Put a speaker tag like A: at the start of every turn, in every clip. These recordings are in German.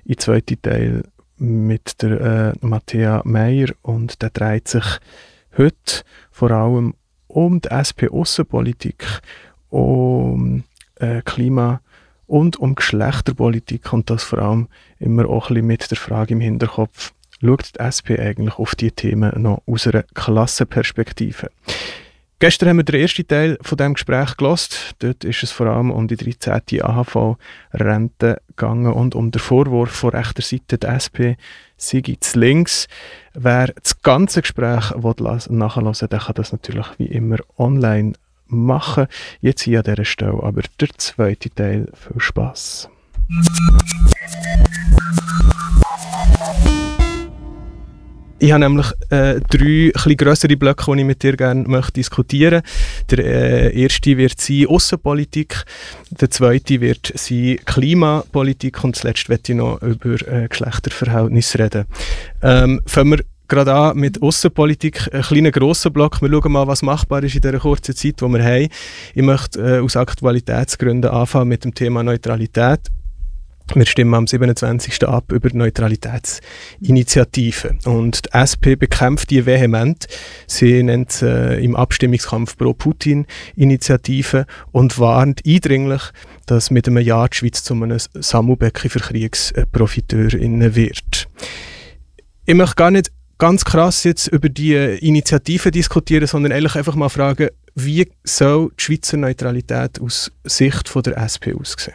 A: in den zweiten Teil mit der Matthäa Meier und der dreht sich heute vor allem um die SP-Aussenpolitik, um Klima- und um Geschlechterpolitik und das vor allem immer auch ein bisschen mit der Frage im Hinterkopf, schaut die SP eigentlich auf diese Themen noch aus einer Klassenperspektive. Gestern haben wir den ersten Teil von diesem Gespräch gehört. Dort ist es vor allem um die 13. AHV-Rente gegangen und um den Vorwurf von rechter Seite der SP sei zu links. Wer das ganze Gespräch nachhören will, der kann das natürlich wie immer online machen. Jetzt hier an dieser Stelle aber der zweite Teil. Viel Spass. Ich habe nämlich 3 etwas grössere Blöcke, die ich mit dir gerne diskutieren möchte. Der erste wird sein Aussenpolitik, der zweite wird sein Klimapolitik und zuletzt möchte ich noch über Geschlechterverhältnisse reden. Fangen wir gerade an mit Aussenpolitik, einen kleinen grossen Block. Wir schauen mal, was machbar ist in dieser kurzen Zeit, die wir haben. Ich möchte aus Aktualitätsgründen anfangen mit dem Thema Neutralität. Wir stimmen am 27. ab über die Neutralitätsinitiative. Und die SP bekämpft die vehement. Sie nennt es im Abstimmungskampf Pro-Putin-Initiative und warnt eindringlich, dass mit einem Jahr die Schweiz zu einem Sammelbecken für Kriegsprofiteurinnen wird. Ich möchte gar nicht ganz krass jetzt über die Initiative diskutieren, sondern ehrlich einfach mal fragen, wie soll die Schweizer Neutralität aus Sicht von der SP aussehen?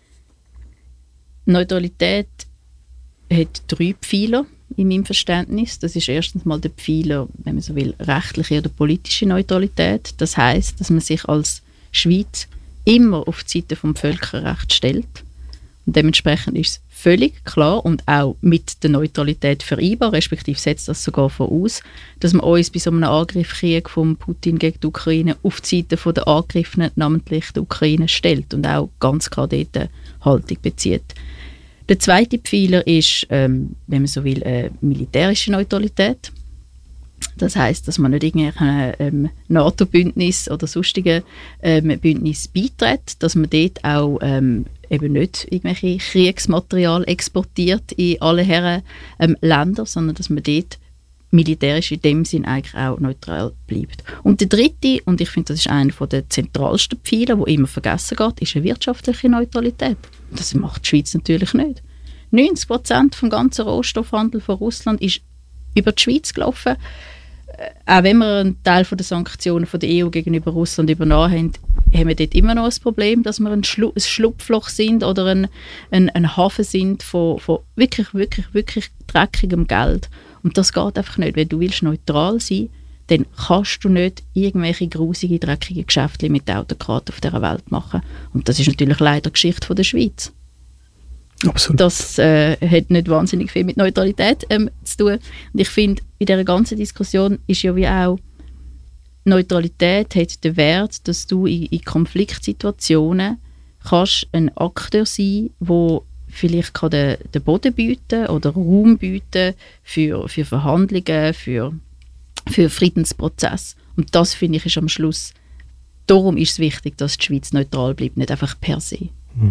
B: Neutralität hat 3 Pfeiler in meinem Verständnis. Das ist erstens mal der Pfeiler, wenn man so will, rechtliche oder politische Neutralität. Das heisst, dass man sich als Schweiz immer auf die Seite vom Völkerrecht stellt. Und dementsprechend ist es völlig klar und auch mit der Neutralität vereinbar, respektive setzt das sogar voraus, dass man uns bei so einem Angriffskrieg von Putin gegen die Ukraine auf die Seite der Angegriffenen, namentlich der Ukraine, stellt und auch ganz klar dort eine Haltung bezieht. Der zweite Pfeiler ist, wenn man so will, militärische Neutralität. Das heisst, dass man nicht irgendeinem NATO-Bündnis oder sonstigen Bündnis beitritt, dass man dort auch eben nicht irgendwelche Kriegsmaterial exportiert in alle Herren Länder, sondern dass man dort militärisch in dem Sinn eigentlich auch neutral bleibt. Und der dritte, und ich finde, das ist einer der zentralsten Pfeiler, der immer vergessen geht, ist eine wirtschaftliche Neutralität. Das macht die Schweiz natürlich nicht. 90% vom ganzen Rohstoffhandel von Russland ist über die Schweiz gelaufen. Auch wenn wir einen Teil der Sanktionen von der EU gegenüber Russland übernommen haben, haben wir dort immer noch ein Problem, dass wir ein Schlupfloch sind oder ein Hafen sind von wirklich, wirklich, wirklich dreckigem Geld. Und das geht einfach nicht. Wenn du willst neutral sein, dann kannst du nicht irgendwelche grusige, dreckige Geschäfte mit der Autokarte auf dieser Welt machen. Und das ist natürlich leider die Geschichte von der Schweiz.
A: Absolut.
B: Das hat nicht wahnsinnig viel mit Neutralität zu tun. Und ich finde, bei dieser ganzen Diskussion ist ja wie auch, Neutralität hat den Wert, dass du in Konfliktsituationen kannst ein Akteur sein, der vielleicht kann den Boden bieten oder Raum bieten für Verhandlungen, für Friedensprozess. Und das, finde ich, ist am Schluss, darum ist es wichtig, dass die Schweiz neutral bleibt, nicht einfach per se.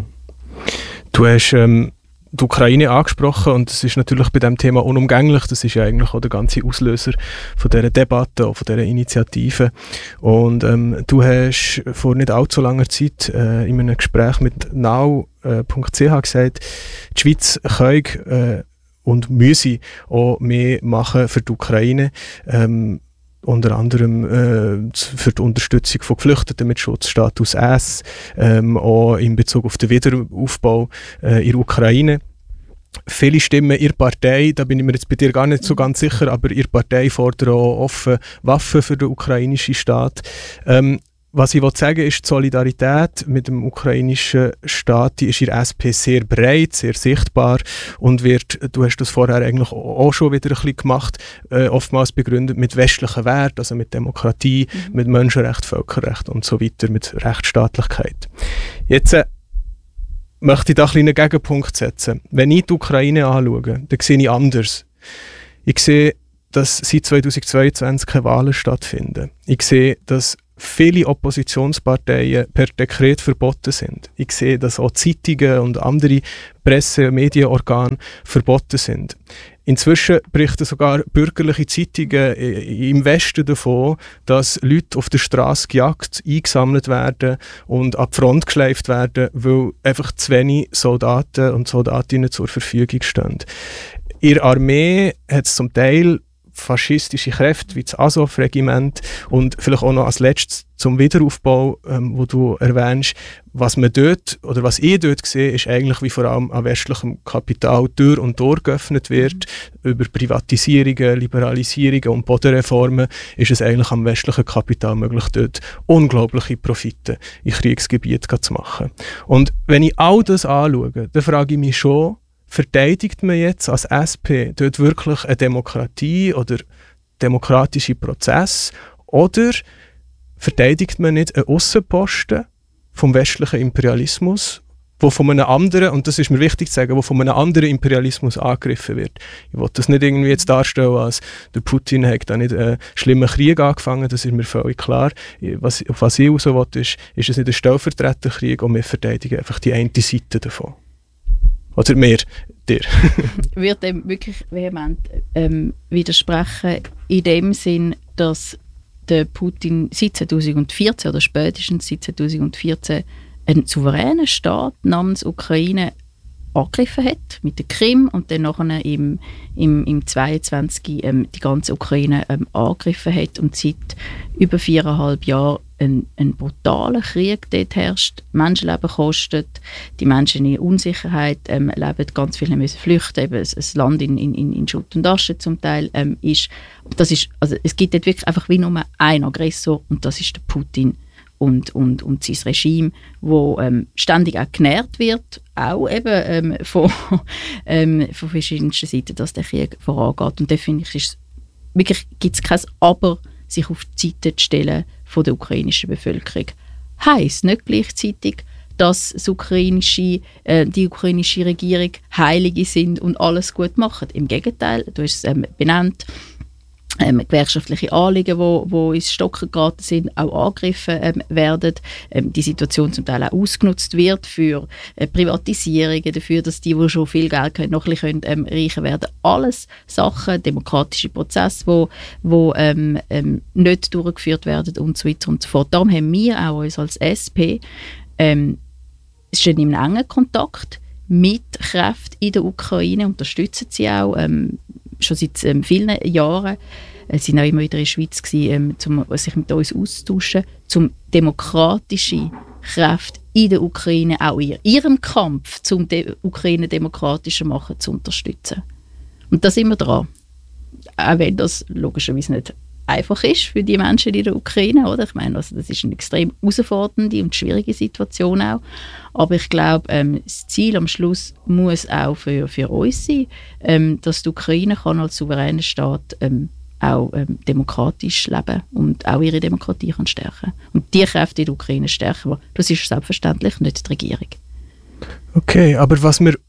A: Du hast die Ukraine angesprochen und das ist natürlich bei diesem Thema unumgänglich. Das ist ja eigentlich auch der ganze Auslöser von dieser Debatte, auch von dieser Initiative. Und du hast vor nicht allzu langer Zeit in einem Gespräch mit now.ch gesagt, die Schweiz kann und müsse auch mehr machen für die Ukraine. Unter anderem für die Unterstützung von Geflüchteten mit Schutzstatus S, auch in Bezug auf den Wiederaufbau in der Ukraine. Viele Stimmen in der Partei, da bin ich mir jetzt bei dir gar nicht so ganz sicher, aber ihre Partei fordert auch offen Waffen für den ukrainischen Staat. Was ich sagen will, ist, die Solidarität mit dem ukrainischen Staat, die ist in der SP sehr breit, sehr sichtbar und wird, du hast das vorher eigentlich auch schon wieder ein bisschen gemacht, oftmals begründet mit westlichen Werten, also mit Demokratie, mit Menschenrecht, Völkerrecht und so weiter, mit Rechtsstaatlichkeit. Jetzt möchte ich da einen Gegenpunkt setzen. Wenn ich die Ukraine anschaue, dann sehe ich anders. Ich sehe, dass seit 2022 keine Wahlen stattfinden. Ich sehe, dass viele Oppositionsparteien per Dekret verboten sind. Ich sehe, dass auch Zeitungen und andere Presse- und Medienorgane verboten sind. Inzwischen berichten sogar bürgerliche Zeitungen im Westen davon, dass Leute auf der Straße gejagt, eingesammelt werden und an die Front geschleift werden, weil einfach zu wenig Soldaten und Soldatinnen zur Verfügung stehen. In der Armee hat es zum Teil faschistische Kräfte wie das Azov-Regiment und vielleicht auch noch als letztes zum Wiederaufbau, wo du erwähnst, was man dort oder was ich dort sehe, ist eigentlich wie vor allem an westlichem Kapital Tür und Tor geöffnet wird. Über Privatisierungen, Liberalisierungen und Bodenreformen ist es eigentlich am westlichen Kapital möglich, dort unglaubliche Profite in Kriegsgebieten zu machen. Und wenn ich all das anschaue, dann frage ich mich schon, verteidigt man jetzt als SP dort wirklich eine Demokratie oder demokratische Prozess oder verteidigt man nicht einen Aussenposten vom westlichen Imperialismus, wo von einem anderen, und das ist mir wichtig zu sagen, wo von einem anderen Imperialismus angegriffen wird. Ich will das nicht irgendwie jetzt darstellen, als der Putin hat da nicht einen schlimmen Krieg angefangen, das ist mir völlig klar. Was ich raus will, ist es nicht ein Stellvertreterkrieg und wir verteidigen einfach die eine Seite davon. Oder mehr, dir.
B: Ich würde dem wirklich vehement widersprechen, in dem Sinn, dass der Putin seit 2014 oder spätestens seit 2014 einen souveränen Staat namens Ukraine angegriffen hat, mit der Krim und dann nachher im 22 die ganze Ukraine angegriffen hat und seit über 4,5 Jahren ein brutaler Krieg dort herrscht, Menschenleben kostet, die Menschen in Unsicherheit leben, ganz viele müssen flüchten, eben ein Land in Schutt und Asche zum Teil ist. Das ist, also es gibt dort wirklich einfach wie nur einen Aggressor und das ist der Putin und sein Regime, wo ständig auch genährt wird, auch eben von verschiedensten Seiten, dass der Krieg vorangeht. Und da finde ich, gibt es kein Aber, sich auf die Seite zu stellen von der ukrainischen Bevölkerung. Heisst nicht gleichzeitig, dass die ukrainische Regierung Heilige sind und alles gut machen. Im Gegenteil, du hast es benannt, gewerkschaftliche Anliegen, die ins Stocken geraten sind, auch angegriffen werden. Die Situation zum Teil auch ausgenutzt wird für Privatisierungen, dafür, dass die schon viel Geld haben, noch ein bisschen reicher werden. Alles Sachen, demokratische Prozesse, die nicht durchgeführt werden und so weiter und so fort. Darum haben wir auch uns als SP stehen in einem engen Kontakt mit Kräften in der Ukraine, unterstützen sie auch schon seit vielen Jahren. Sie waren auch immer wieder in der Schweiz, um sich mit uns auszutauschen, um demokratische Kräfte in der Ukraine auch in ihrem Kampf, um die Ukraine demokratischer machen, zu unterstützen. Und da sind wir dran. Auch wenn das logischerweise nicht einfach ist für die Menschen in der Ukraine. Oder? Ich meine, also das ist eine extrem herausfordernde und schwierige Situation auch. Aber ich glaube, das Ziel am Schluss muss auch für uns sein, dass die Ukraine kann als souveräner Staat auch demokratisch leben und auch ihre Demokratie kann stärken. Und die Kräfte in der Ukraine stärken, das ist selbstverständlich nicht die Regierung.
A: Okay, aber was wir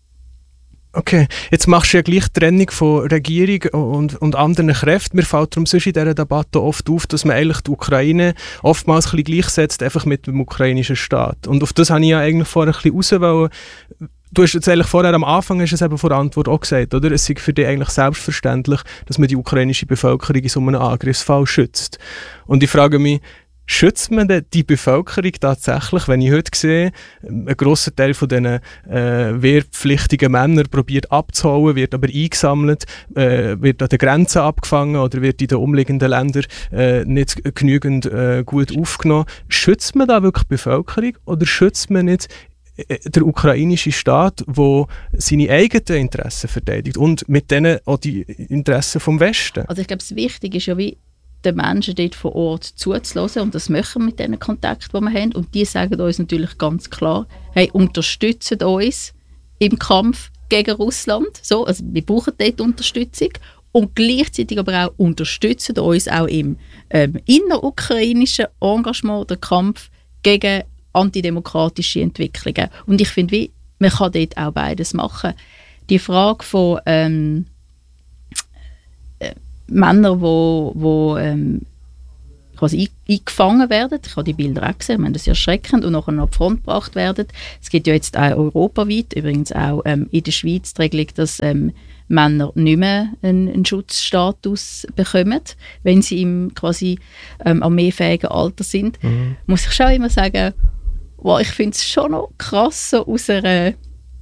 A: jetzt machst du ja gleich die Trennung von Regierung und anderen Kräften. Mir fällt darum sonst in dieser Debatte oft auf, dass man eigentlich die Ukraine oftmals ein bisschen gleichsetzt einfach mit dem ukrainischen Staat. Und auf das habe ich ja eigentlich vorher ein bisschen raus wollen. Du hast jetzt eigentlich vorher am Anfang hast es eben vor der Antwort auch gesagt, oder? Es ist für dich eigentlich selbstverständlich, dass man die ukrainische Bevölkerung in so einem Angriffsfall schützt. Und ich frage mich, schützt man denn die Bevölkerung tatsächlich, wenn ich heute sehe, ein grosser Teil von diesen wehrpflichtigen Männern probiert abzuhauen, wird aber eingesammelt, wird an den Grenzen abgefangen oder wird in den umliegenden Ländern nicht genügend gut aufgenommen. Schützt man da wirklich die Bevölkerung oder schützt man nicht der ukrainische Staat, der seine eigenen Interessen verteidigt und mit denen auch die Interessen vom Westen?
B: Also ich glaube, das Wichtige ist ja, wie den Menschen dort vor Ort zuzulassen und das machen wir mit diesen Kontakten, die wir haben. Und die sagen uns natürlich ganz klar, hey, unterstützt uns im Kampf gegen Russland. So, also wir brauchen dort Unterstützung. Und gleichzeitig aber auch unterstützen uns auch im innerukrainischen Engagement, der Kampf gegen antidemokratische Entwicklungen. Und ich finde, man kann dort auch beides machen. Die Frage von Männern, die quasi eingefangen werden. Ich habe die Bilder auch gesehen, das ist erschreckend, und nachher an die Front gebracht werden. Es gibt ja jetzt auch europaweit, übrigens auch in der Schweiz, die Regelung, dass Männer nicht mehr einen Schutzstatus bekommen, wenn sie im quasi armeefähigen Alter sind. Muss ich schon immer sagen, wow, ich finde es schon noch krass, so aus einer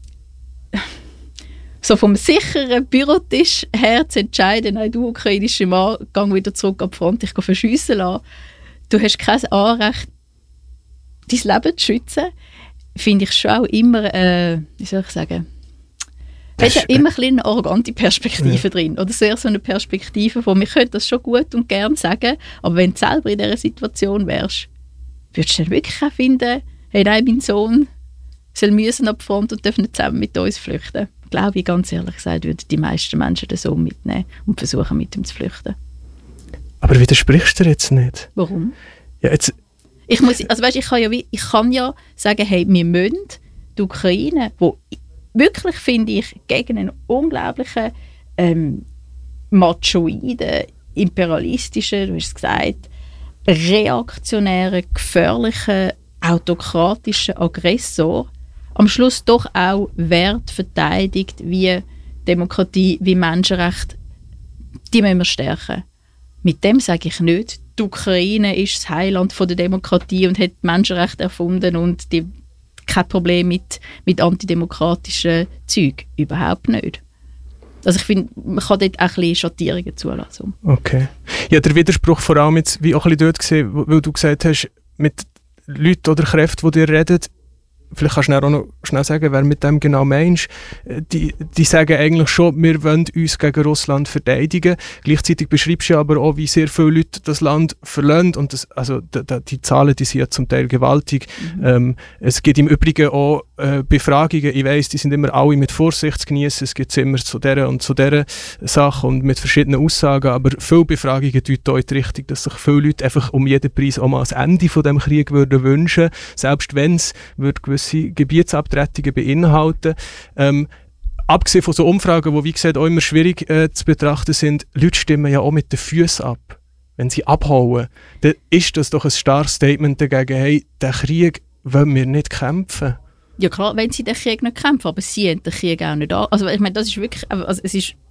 B: so vom sicheren Bürotisch her zu entscheiden, nein, du ukrainischer Mann, geh wieder zurück an die Front, ich gehe verschiessen lassen. Du hast kein Anrecht, dein Leben zu schützen, finde ich schon auch immer, wie soll ich sagen, hat ja immer eine arrogante Perspektive drin. Oder sehr so eine Perspektive von, wir können das schon gut und gern sagen, aber wenn du selber in dieser Situation wärst, würdest du dann wirklich auch finden, hey, nein, mein Sohn soll müssen ab die Front und darf nicht zusammen mit uns flüchten. Glaube ich, ganz ehrlich gesagt, würden die meisten Menschen den Sohn mitnehmen und versuchen, mit ihm zu flüchten.
A: Aber widersprichst du jetzt nicht?
B: Warum?
A: Ja, jetzt...
B: Ich kann ja sagen, hey, wir müssen die Ukraine, wo wirklich, finde ich, gegen einen unglaublichen machoiden, imperialistischen, du hast es gesagt, reaktionären, gefährlichen, autokratischen Aggressor am Schluss doch auch Werte verteidigt wie Demokratie, wie Menschenrechte, die müssen wir stärken. Mit dem sage ich nicht, die Ukraine ist das Heiland von der Demokratie und hat Menschenrechte erfunden und kein Problem mit antidemokratischen Zeug. Überhaupt nicht. Also ich finde, man kann dort auch ein bisschen Schattierungen zulassen.
A: Okay. Ja, der Widerspruch vor allem jetzt, wie auch ein bisschen dort gesehen, weil du gesagt hast, mit Leuten oder Kräften, die dir reden, vielleicht kannst du auch noch schnell sagen, wer mit dem genau meinst. Die sagen eigentlich schon, wir wollen uns gegen Russland verteidigen. Gleichzeitig beschreibst du aber auch, wie sehr viele Leute das Land verlassen. Und die Zahlen, die sind ja zum Teil gewaltig. Es gibt im Übrigen auch Befragungen. Ich weiss, die sind immer alle mit Vorsicht zu genießen. Es gibt immer zu dieser und zu dieser Sache und mit verschiedenen Aussagen. Aber viele Befragungen deuten auch in die Richtung, dass sich viele Leute einfach um jeden Preis auch mal das Ende von dem Krieg würden wünschen. Selbst wenn es gewisse Gebietsabtretungen beinhalten. Abgesehen von so Umfragen, die wie gesagt auch immer schwierig zu betrachten sind, Leute stimmen ja auch mit den Füßen ab. Wenn sie abhauen, dann ist das doch ein starkes Statement dagegen, hey, den Krieg wollen wir nicht kämpfen.
B: Ja klar, wenn sie den Krieg nicht kämpfen, aber sie haben den Krieg auch nicht an. Also ich meine, das ist wirklich, also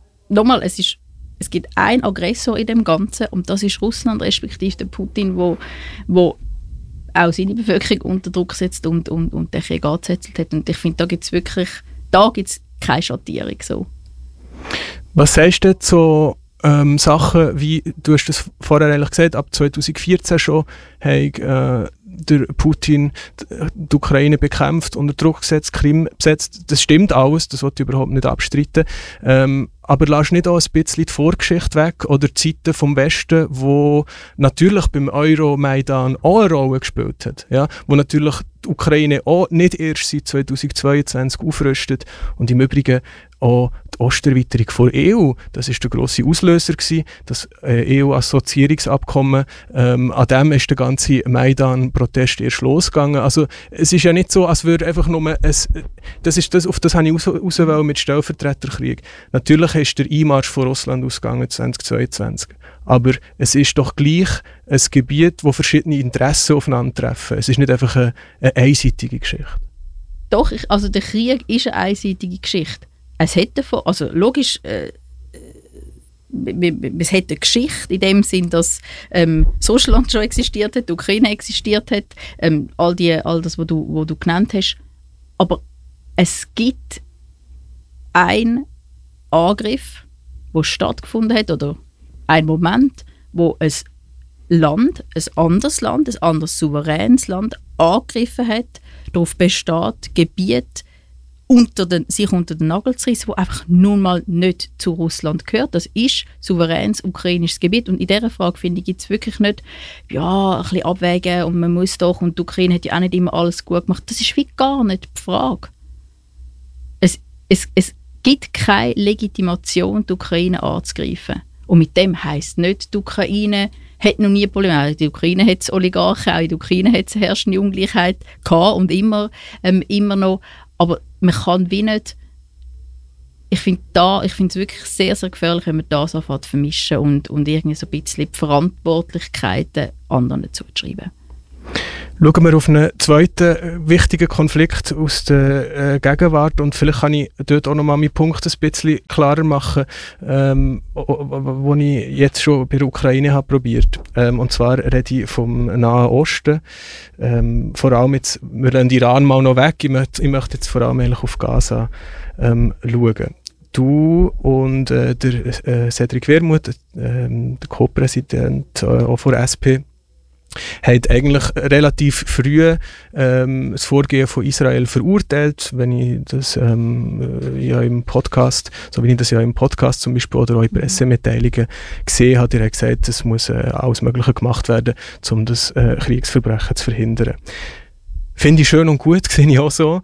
B: es gibt einen Aggressor in dem Ganzen und das ist Russland, respektive der Putin, wo auch seine Bevölkerung unter Druck setzt und den Krieg angezettelt hat. Und ich finde, da gibt es keine Schattierung. So.
A: Was sagst du zu Sachen, wie, du hast das vorher eigentlich gesagt, ab 2014 schon, hat der Putin die Ukraine bekämpft, unter Druck gesetzt, Krim besetzt. Das stimmt alles, das wollte ich überhaupt nicht abstreiten. Aber lass nicht auch ein bisschen die Vorgeschichte weg oder die Zeiten vom Westen, wo natürlich beim Euromaidan auch eine Rolle gespielt hat. Ja? Wo natürlich die Ukraine auch nicht erst seit 2022 aufrüstet und im Übrigen auch die Osterweiterung der EU, das ist der grosse Auslöser gewesen, das EU-Assoziierungsabkommen, an dem ist der ganze Maidan-Protest erst losgegangen. Also es ist ja nicht so, als würde einfach nur auf das habe ich raus mit Stellvertreterkrieg. Natürlich ist der Einmarsch von Russland ausgegangen 2022, aber es ist doch gleich ein Gebiet, wo verschiedene Interessen aufeinandertreffen. Es ist nicht einfach eine einseitige Geschichte.
B: Doch, also der Krieg ist eine einseitige Geschichte. Es hätte logisch, es hat eine Geschichte in dem Sinn, dass das Russland schon existiert hat, die Ukraine existiert hat, all das, was du genannt hast. Aber es gibt einen Angriff, der stattgefunden hat, oder einen Moment, wo ein anderes souveränes Land angegriffen hat, darauf besteht, Gebiet sich unter den Nagel zu reissen, das einfach nun mal nicht zu Russland gehört. Das ist souveränes ukrainisches Gebiet. Und in dieser Frage, finde ich, gibt es wirklich nicht, ein bisschen abwägen und man muss doch, und die Ukraine hat ja auch nicht immer alles gut gemacht. Das ist wie gar nicht die Frage. Es gibt keine Legitimation, die Ukraine anzugreifen. Und mit dem heisst nicht, die Ukraine hat noch nie Probleme. Die Ukraine hat es Oligarchen, auch in der Ukraine hat es eine herrschende Ungleichheit gehabt und immer noch. Aber man kann wie nicht ich finde es wirklich sehr, sehr gefährlich, wenn man das anfängt zu vermischen und irgendwie so ein bisschen die Verantwortlichkeiten anderen zuzuschreiben.
A: Schauen wir auf einen zweiten wichtigen Konflikt aus der Gegenwart und vielleicht kann ich dort auch nochmal meinen Punkt ein bisschen klarer machen, wo ich jetzt schon bei der Ukraine habe probiert. Und zwar rede ich vom Nahen Osten. Vor allem jetzt, wir lassen Iran mal noch weg, ich möchte jetzt vor allem eigentlich auf Gaza schauen. Du und der Cedric Wermuth, der Co-Präsident auch von SP, hat eigentlich relativ früh das Vorgehen von Israel verurteilt, wenn ich das ja im Podcast, so wie ich das ja im Podcast zum Beispiel oder auch in Pressemitteilungen gesehen habe, er hat gesagt, es muss alles Mögliche gemacht werden, um das Kriegsverbrechen zu verhindern. Finde ich schön und gut, sehe ich auch so.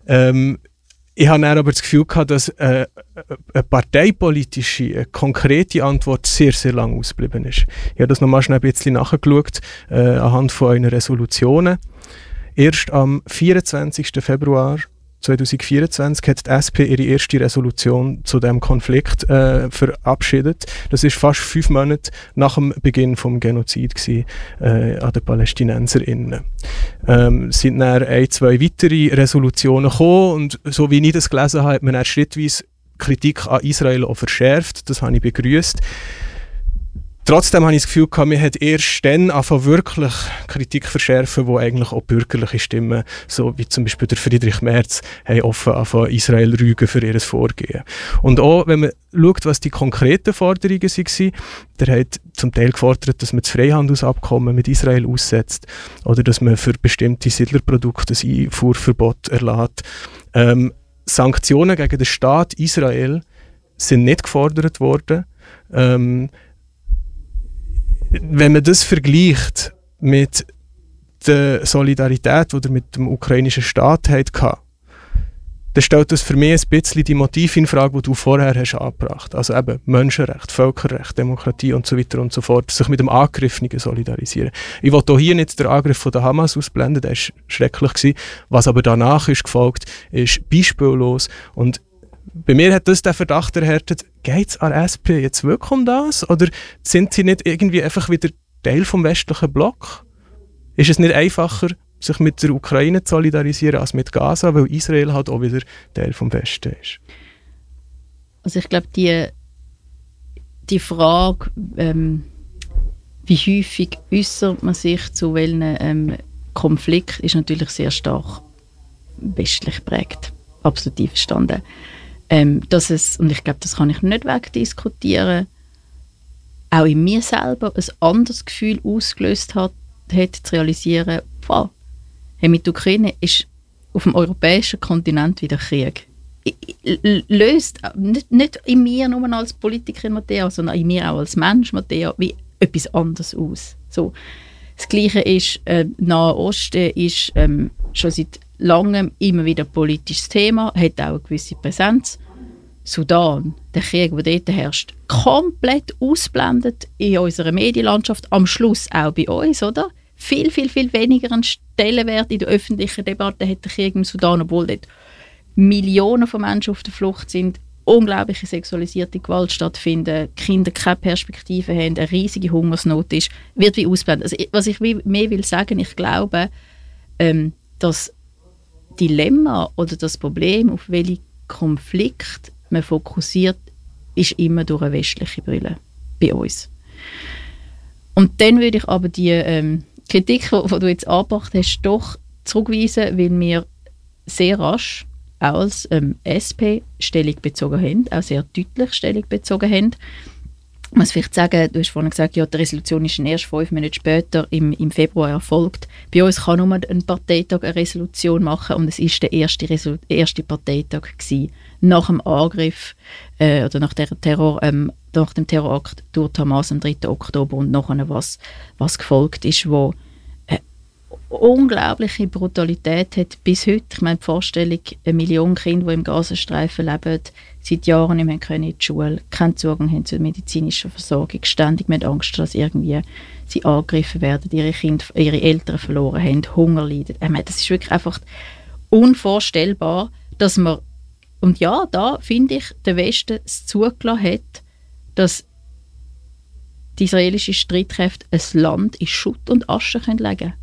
A: Ich habe dann aber das Gefühl gehabt, dass eine parteipolitische, eine konkrete Antwort sehr, sehr lang ausgeblieben ist. Ich habe das nochmal schnell ein bisschen nachgeschaut, anhand von euren Resolutionen. Erst am 24. Februar 2024 hat die SP ihre erste Resolution zu diesem Konflikt verabschiedet. Das ist fast 5 Monate nach dem Beginn des Genozids an den PalästinenserInnen. Es sind dann 1-2 weitere Resolutionen gekommen und so wie ich das gelesen habe, hat man dann schrittweise Kritik an Israel auch verschärft. Das habe ich begrüßt. Trotzdem habe ich das Gefühl gehabt, man hat erst dann angefangen, wirklich Kritik verschärfen, wo eigentlich auch bürgerliche Stimmen, so wie zum Beispiel der Friedrich Merz, haben offen angefangen, Israel rügen für ihr Vorgehen. Und auch, wenn man schaut, was die konkreten Forderungen waren, der hat zum Teil gefordert, dass man das Freihandelsabkommen mit Israel aussetzt oder dass man für bestimmte Siedlerprodukte ein Einfuhrverbot erlässt. Sanktionen gegen den Staat Israel sind nicht gefordert worden. Wenn man das vergleicht mit der Solidarität, die er mit dem ukrainischen Staat hatte, dann stellt das für mich ein bisschen die Motive in Frage, die du vorher hast angebracht. Also eben Menschenrecht, Völkerrecht, Demokratie und so weiter und so fort. Sich mit dem Angriffenen solidarisieren. Ich will auch hier nicht den Angriff von der Hamas ausblenden, der war schrecklich gewesen. Was aber danach ist gefolgt, ist beispiellos. Und bei mir hat das den Verdacht erhärtet, geht es an SP jetzt wirklich um das? Oder sind sie nicht irgendwie einfach wieder Teil vom westlichen Block? Ist es nicht einfacher, sich mit der Ukraine zu solidarisieren als mit Gaza, weil Israel halt auch wieder Teil vom Westen ist?
B: Also ich glaube, die Frage, wie häufig äußert man sich zu welchen Konflikt, ist natürlich sehr stark westlich geprägt. Absolut einverstanden. Dass es, und ich glaube, das kann ich nicht wegdiskutieren, auch in mir selber ein anderes Gefühl ausgelöst hat zu realisieren, wow, hey, mit der Ukraine ist auf dem europäischen Kontinent wieder Krieg. Löst nicht in mir nur als Politikerin, Matthäa, sondern in mir auch als Mensch, Matthäa, wie etwas anderes aus. So. Das Gleiche ist, Nahe Osten ist schon seit langem immer wieder ein politisches Thema, hat auch eine gewisse Präsenz. Sudan, der Krieg, der dort herrscht, komplett ausblendet in unserer Medienlandschaft, am Schluss auch bei uns, oder? Viel, viel, viel weniger einen Stellenwert in der öffentlichen Debatte hat der Krieg im Sudan, obwohl dort Millionen von Menschen auf der Flucht sind, unglaubliche sexualisierte Gewalt stattfinden, Kinder keine Perspektive haben, eine riesige Hungersnot ist, wird wie ausblendet. Also, was ich mehr will sagen, ich glaube, das Dilemma oder das Problem, auf welche Konflikt man fokussiert, ist immer durch eine westliche Brille bei uns. Und dann würde ich aber die Kritik, die du jetzt angebracht hast, doch zurückweisen, weil wir sehr rasch auch als SP Stellung bezogen haben, auch sehr deutlich Stellung bezogen haben. Ich muss vielleicht sagen, du hast vorhin gesagt, ja, die Resolution ist erst 5 Monate später im Februar erfolgt. Bei uns kann nur ein Parteitag eine Resolution machen und es war der erste Parteitag gewesen, nach dem Angriff oder nach dem Terrorakt durch die Hamas am 3. Oktober und nachher was gefolgt ist, wo unglaubliche Brutalität hat bis heute. Ich meine, die Vorstellung, 1 Million Kinder, die im Gazastreifen leben, seit Jahren nicht mehr können in die Schule, keinen Zugang haben zur medizinischen Versorgung, ständig mit Angst, dass irgendwie sie angegriffen werden, ihre Eltern verloren haben, Hunger leiden. Ich meine, das ist wirklich einfach unvorstellbar, dass man Und ja, da finde ich, der Westen es zugelassen hat, dass die israelischen Streitkräfte ein Land in Schutt und Asche legen können.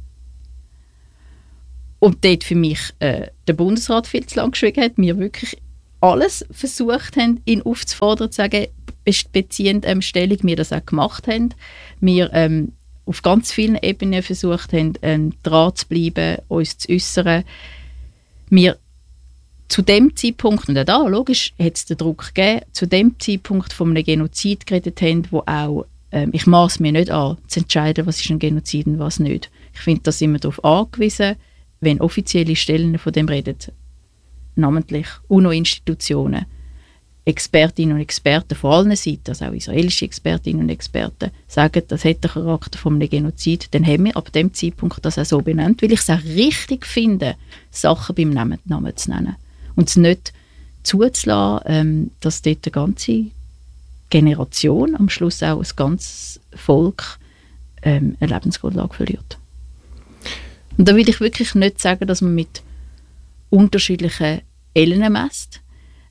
B: Und dort für mich der Bundesrat viel zu lange geschwiegen hat, wir wirklich alles versucht haben, ihn aufzufordern, zu sagen, beziehend Stellung, wir das auch gemacht haben. Wir auf ganz vielen Ebenen versucht haben, dran zu bleiben, uns zu äußern. Wir zu dem Zeitpunkt, und auch da, logisch, hat es den Druck gegeben, zu dem Zeitpunkt von einem Genozid geredet haben, wo auch, ich maße mir nicht an, zu entscheiden, was ist ein Genozid und was nicht. Ich finde, da sind wir darauf angewiesen, wenn offizielle Stellen von dem reden, namentlich UNO-Institutionen, Expertinnen und Experten von allen Seiten, also auch israelische Expertinnen und Experten, sagen, das hat den Charakter von einem Genozid, dann haben wir ab dem Zeitpunkt das auch so benannt, weil ich es auch richtig finde, Sachen beim Namen zu nennen. Und es nicht zuzulassen, dass dort eine ganze Generation, am Schluss auch ein ganzes Volk, eine Lebensgrundlage verliert. Und da will ich wirklich nicht sagen, dass man mit unterschiedlichen Ellen messt.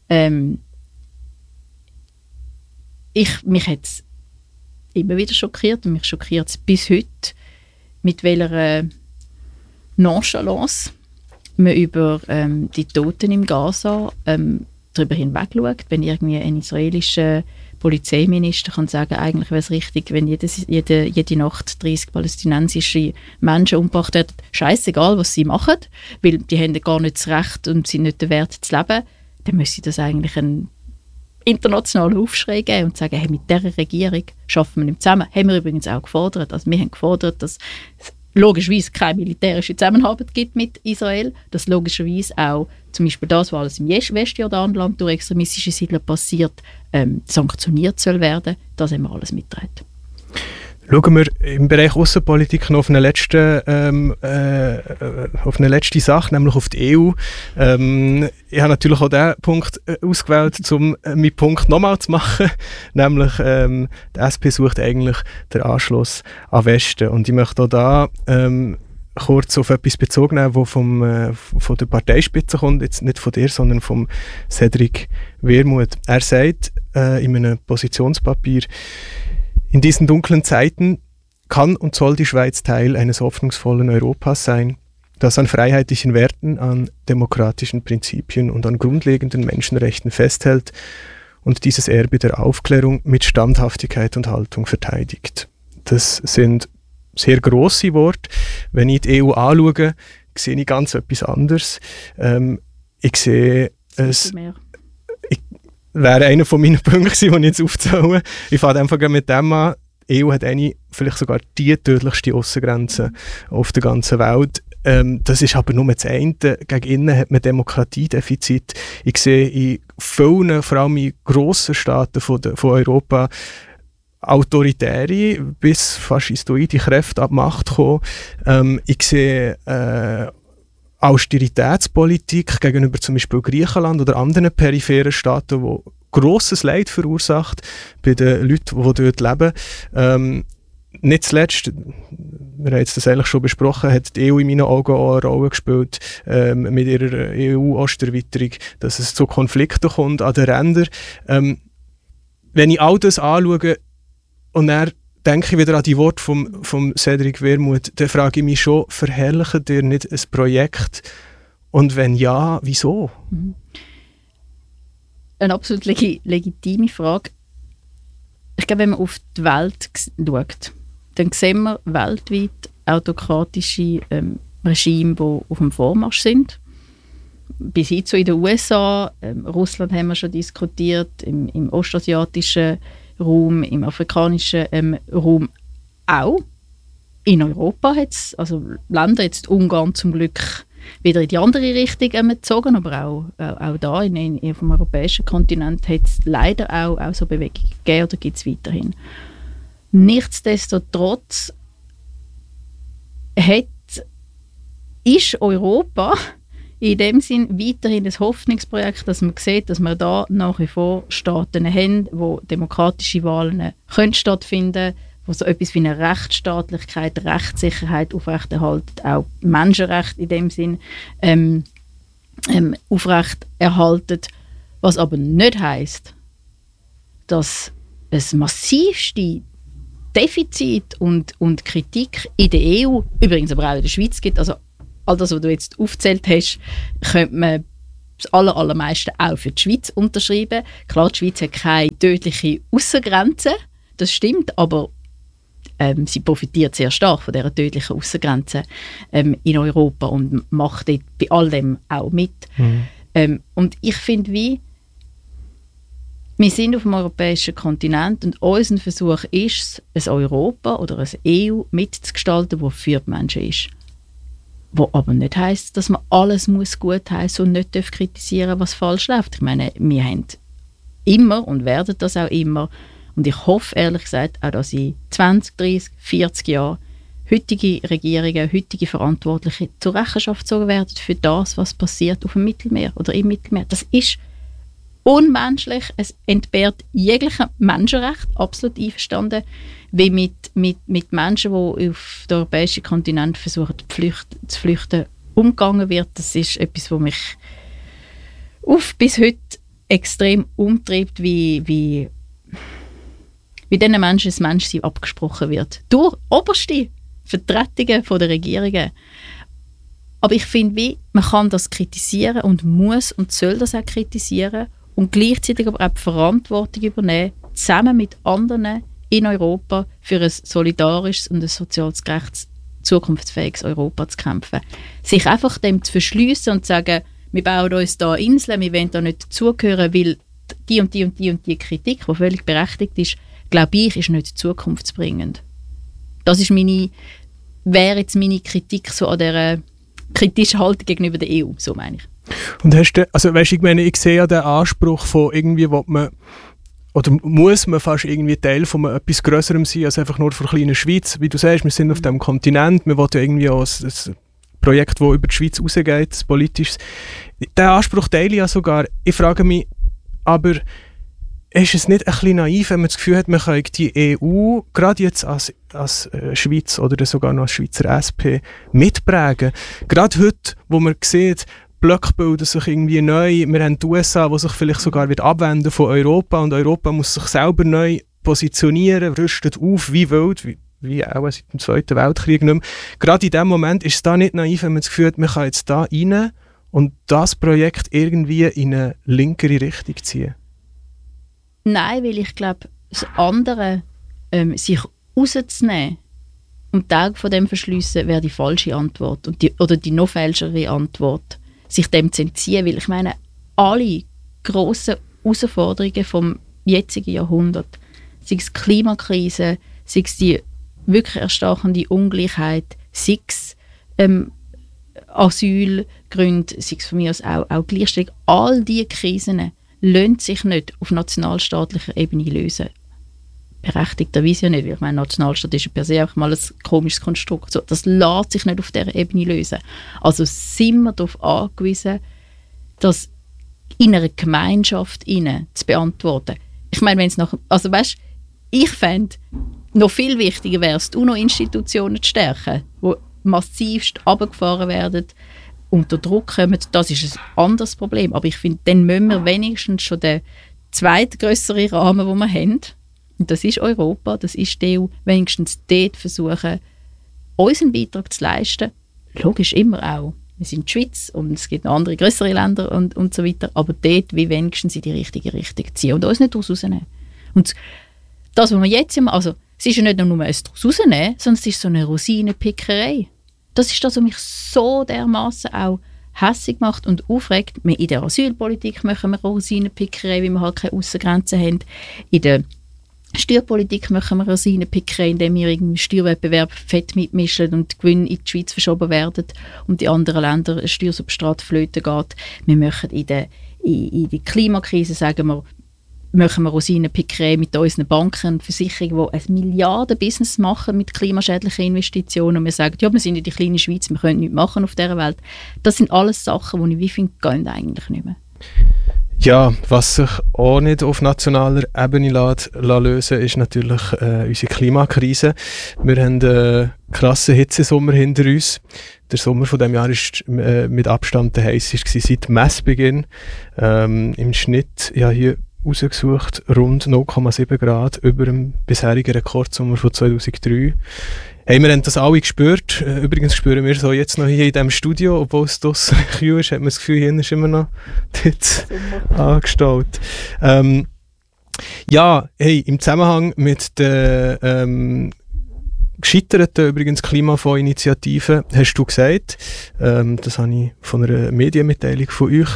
B: Mich hat es immer wieder schockiert und mich schockiert es bis heute, mit welcher Nonchalance man über die Toten im Gaza darüber hinweg schaut. Wenn irgendwie ein israelischer Polizeiminister kann sagen, eigentlich wäre es richtig, wenn jede Nacht 30 palästinensische Menschen umgebracht werden. Scheißegal, was sie machen, weil die haben gar nicht das Recht und sind nicht den Wert zu leben. Dann müsste das eigentlich einen internationalen Aufschrei geben und sagen, hey, mit dieser Regierung arbeiten wir nicht zusammen. Haben wir übrigens auch gefordert. Also wir haben gefordert, dass es logischerweise keine militärische Zusammenarbeit gibt mit Israel, dass logischerweise auch zum Beispiel das, was alles im Westjordanland durch extremistische Siedler passiert, sanktioniert soll werden. Das haben wir alles mitgetragen.
A: Schauen wir im Bereich Außenpolitik noch auf eine letzte Sache, nämlich auf die EU. Ich habe natürlich auch diesen Punkt ausgewählt, um meinen Punkt nochmal zu machen. Nämlich, die SP sucht eigentlich den Anschluss an Westen. Und ich möchte auch da kurz auf etwas bezogen nehmen, das von der Parteispitze kommt, jetzt nicht von dir, sondern von Cedric Wermuth. Er sagt in einem Positionspapier, in diesen dunklen Zeiten kann und soll die Schweiz Teil eines hoffnungsvollen Europas sein, das an freiheitlichen Werten, an demokratischen Prinzipien und an grundlegenden Menschenrechten festhält und dieses Erbe der Aufklärung mit Standhaftigkeit und Haltung verteidigt. Das sind sehr grosse Worte. Wenn ich die EU anschaue, sehe ich ganz etwas anderes. Ich sehe es... wäre einer von meinen Punkten, die ich jetzt aufzähle. Ich fange einfach mit dem an. Die EU hat vielleicht sogar die tödlichste Aussengrenze auf der ganzen Welt. Das ist aber nur das eine. Gegen innen hat man Demokratiedefizit. Ich sehe in vielen, vor allem in grossen Staaten von Europa, autoritäre bis faschistoide Kräfte an die Macht kommen. Ich sehe Austeritätspolitik gegenüber zum Beispiel Griechenland oder anderen peripheren Staaten, die grosses Leid verursacht bei den Leuten, die dort leben. Nicht zuletzt, wir haben das eigentlich schon besprochen, hat die EU in meinen Augen auch eine Rolle gespielt mit ihrer EU-Osterweiterung, dass es zu Konflikten kommt an den Rändern. Wenn ich all das anschaue und dann denke ich wieder an die Worte vom Cedric Wermuth, dann frage ich mich schon, verherrlichen ihr nicht ein Projekt? Und wenn ja, wieso?
B: Eine absolut legitime Frage. Ich glaube, wenn man auf die Welt schaut, dann sehen wir weltweit autokratische Regime, die auf dem Vormarsch sind. Bis hin zu in den USA, Russland haben wir schon diskutiert, im ostasiatischen Raum, im afrikanischen Raum auch. In Europa hat es, also Länder, jetzt Ungarn zum Glück wieder in die andere Richtung gezogen, aber auch da auf dem europäischen Kontinent hat es leider auch so Bewegungen gegeben oder gibt es weiterhin. Nichtsdestotrotz ist Europa in dem Sinn weiterhin ein Hoffnungsprojekt, dass man sieht, dass wir da nach wie vor Staaten haben, wo demokratische Wahlen können stattfinden, wo so etwas wie eine Rechtsstaatlichkeit, Rechtssicherheit aufrechterhalten, auch Menschenrechte in dem Sinn aufrechterhalten. Was aber nicht heisst, dass es massivste Defizit und Kritik in der EU, übrigens aber auch in der Schweiz gibt. Also all das, was du jetzt aufgezählt hast, könnte man das allermeiste auch für die Schweiz unterschreiben. Klar, die Schweiz hat keine tödliche Aussengrenze, das stimmt, aber sie profitiert sehr stark von dieser tödlichen Aussengrenze in Europa und macht dort bei all dem auch mit. Und ich finde, wir sind auf dem europäischen Kontinent und unser Versuch ist es, ein Europa oder eine EU mitzugestalten, das für die Menschen ist. Wo aber nicht heisst, dass man alles muss gutheissen und nicht kritisieren darf, was falsch läuft. Ich meine, wir haben immer und werden das auch immer. Und ich hoffe, ehrlich gesagt, auch, dass in 20, 30, 40 Jahren heutige Regierungen, heutige Verantwortliche zur Rechenschaft gezogen werden für das, was passiert auf dem Mittelmeer oder im Mittelmeer. Das ist unmenschlich, es entbehrt jeglichem Menschenrecht, absolut einverstanden, wie mit Menschen, die auf den europäischen Kontinent versuchen zu flüchten, umgegangen wird. Das ist etwas, was mich bis heute extrem umtreibt, wie diesen Menschen das Menschsein abgesprochen wird. Durch oberste Vertretungen der Regierungen. Aber ich finde, man kann das kritisieren und muss und soll das auch kritisieren und gleichzeitig aber auch die Verantwortung übernehmen, zusammen mit anderen in Europa für ein solidarisches und ein soziales gerechtes, zukunftsfähiges Europa zu kämpfen. Sich einfach dem zu verschliessen und zu sagen, wir bauen uns da Inseln, wir wollen da nicht dazugehören, weil die und die und die und die Kritik, die völlig berechtigt ist, glaube ich, ist nicht zukunftsbringend. Das ist wäre jetzt meine Kritik so an dieser kritischen Haltung gegenüber der EU, so meine ich.
A: Und ich sehe ja den Anspruch von irgendwie, wo man oder muss man fast irgendwie Teil von etwas Größerem sein, als einfach nur von der kleinen Schweiz. Wie du sagst, wir sind auf dem Kontinent, wir wollen ja irgendwie auch ein Projekt, das über die Schweiz rausgeht, ein politisches. Den Anspruch teile ich ja sogar. Ich frage mich, aber ist es nicht ein bisschen naiv, wenn man das Gefühl hat, man kann die EU, gerade jetzt als Schweiz oder sogar noch als Schweizer SP, mitprägen? Gerade heute, wo man sieht, Blöcke bilden sich irgendwie neu. Wir haben die USA, die sich vielleicht sogar abwenden von Europa und Europa muss sich selber neu positionieren, rüstet auf wie wild, wie auch seit dem Zweiten Weltkrieg nicht mehr. Gerade in dem Moment ist es da nicht naiv, wenn man das Gefühl hat, man kann jetzt da rein und das Projekt irgendwie in eine linkere Richtung ziehen.
B: Nein, weil ich glaube, das andere, sich rauszunehmen und die Augen von dem verschliessen, wäre die falsche Antwort oder die noch falschere Antwort. Sich dem zu entziehen, weil ich meine, alle grossen Herausforderungen vom jetzigen Jahrhundert, sei es Klimakrise, sei es die wirklich erstarkende Ungleichheit, sei es Asylgründe, sei es von mir aus auch Gleichstellung, all diese Krisen lassen sich nicht auf nationalstaatlicher Ebene lösen. Berechtigterweise ja nicht, weil ich meine, Nationalstaat ist ja per se einfach mal ein komisches Konstrukt. So, das lässt sich nicht auf dieser Ebene lösen. Also sind wir darauf angewiesen, das in einer Gemeinschaft zu beantworten. Ich meine, wenn es also weißt, ich fände, noch viel wichtiger wäre es, die UNO-Institutionen zu stärken, die massivst runtergefahren werden, unter Druck kommen. Das ist ein anderes Problem. Aber ich finde, dann müssen wir wenigstens schon den zweitgrösseren Rahmen, den wir haben, und das ist Europa, das ist die EU, wenigstens dort versuchen, unseren Beitrag zu leisten. Logisch immer auch. Wir sind die Schweiz und es gibt noch andere grössere Länder und so weiter, aber dort wie wenigstens in die richtige Richtung ziehen und uns nicht daraus rausnehmen. Und das, was wir jetzt machen, also es ist ja nicht nur ein daraus rausnehmen, sondern es ist so eine Rosinenpickerei. Das ist das, was mich so dermaßen auch hässig macht und aufregt. In der Asylpolitik machen wir Rosinenpickerei, weil wir halt keine Aussengrenzen haben. In der Steuerpolitik machen wir Rosinenpickerei, indem wir im Steuerwettbewerb fett mitmischen und die Gewinne in die Schweiz verschoben werden und die anderen Länder ein Steuersubstrat flöten geht. Wir machen in der Klimakrise, sagen wir, machen wir Rosinenpickerei mit unseren Banken und Versicherungen, die ein Milliarden-Business machen mit klimaschädlichen Investitionen. Und wir sagen, ja, wir sind in der kleinen Schweiz, wir können nichts machen auf dieser Welt. Das sind alles Sachen, die ich wie finde, gehen eigentlich nicht mehr.
A: Ja, was sich auch nicht auf nationaler Ebene lösen ist natürlich unsere Klimakrise. Wir haben einen krassen Hitzesommer hinter uns. Der Sommer von diesem Jahr war mit Abstand der heißeste seit Messbeginn. Im Schnitt, ja hier rausgesucht, rund 0,7 Grad über dem bisherigen Rekordsommer von 2003. Hey, wir haben das alle gespürt. Übrigens spüren wir es auch jetzt noch hier in diesem Studio, obwohl es draussen kühl ist, hat man das Gefühl, hier ist immer noch dort angestaut. Ja, hey, im Zusammenhang mit der gescheiterten übrigens Klimafonds-Initiative hast du gesagt, das habe ich von einer Medienmitteilung von euch,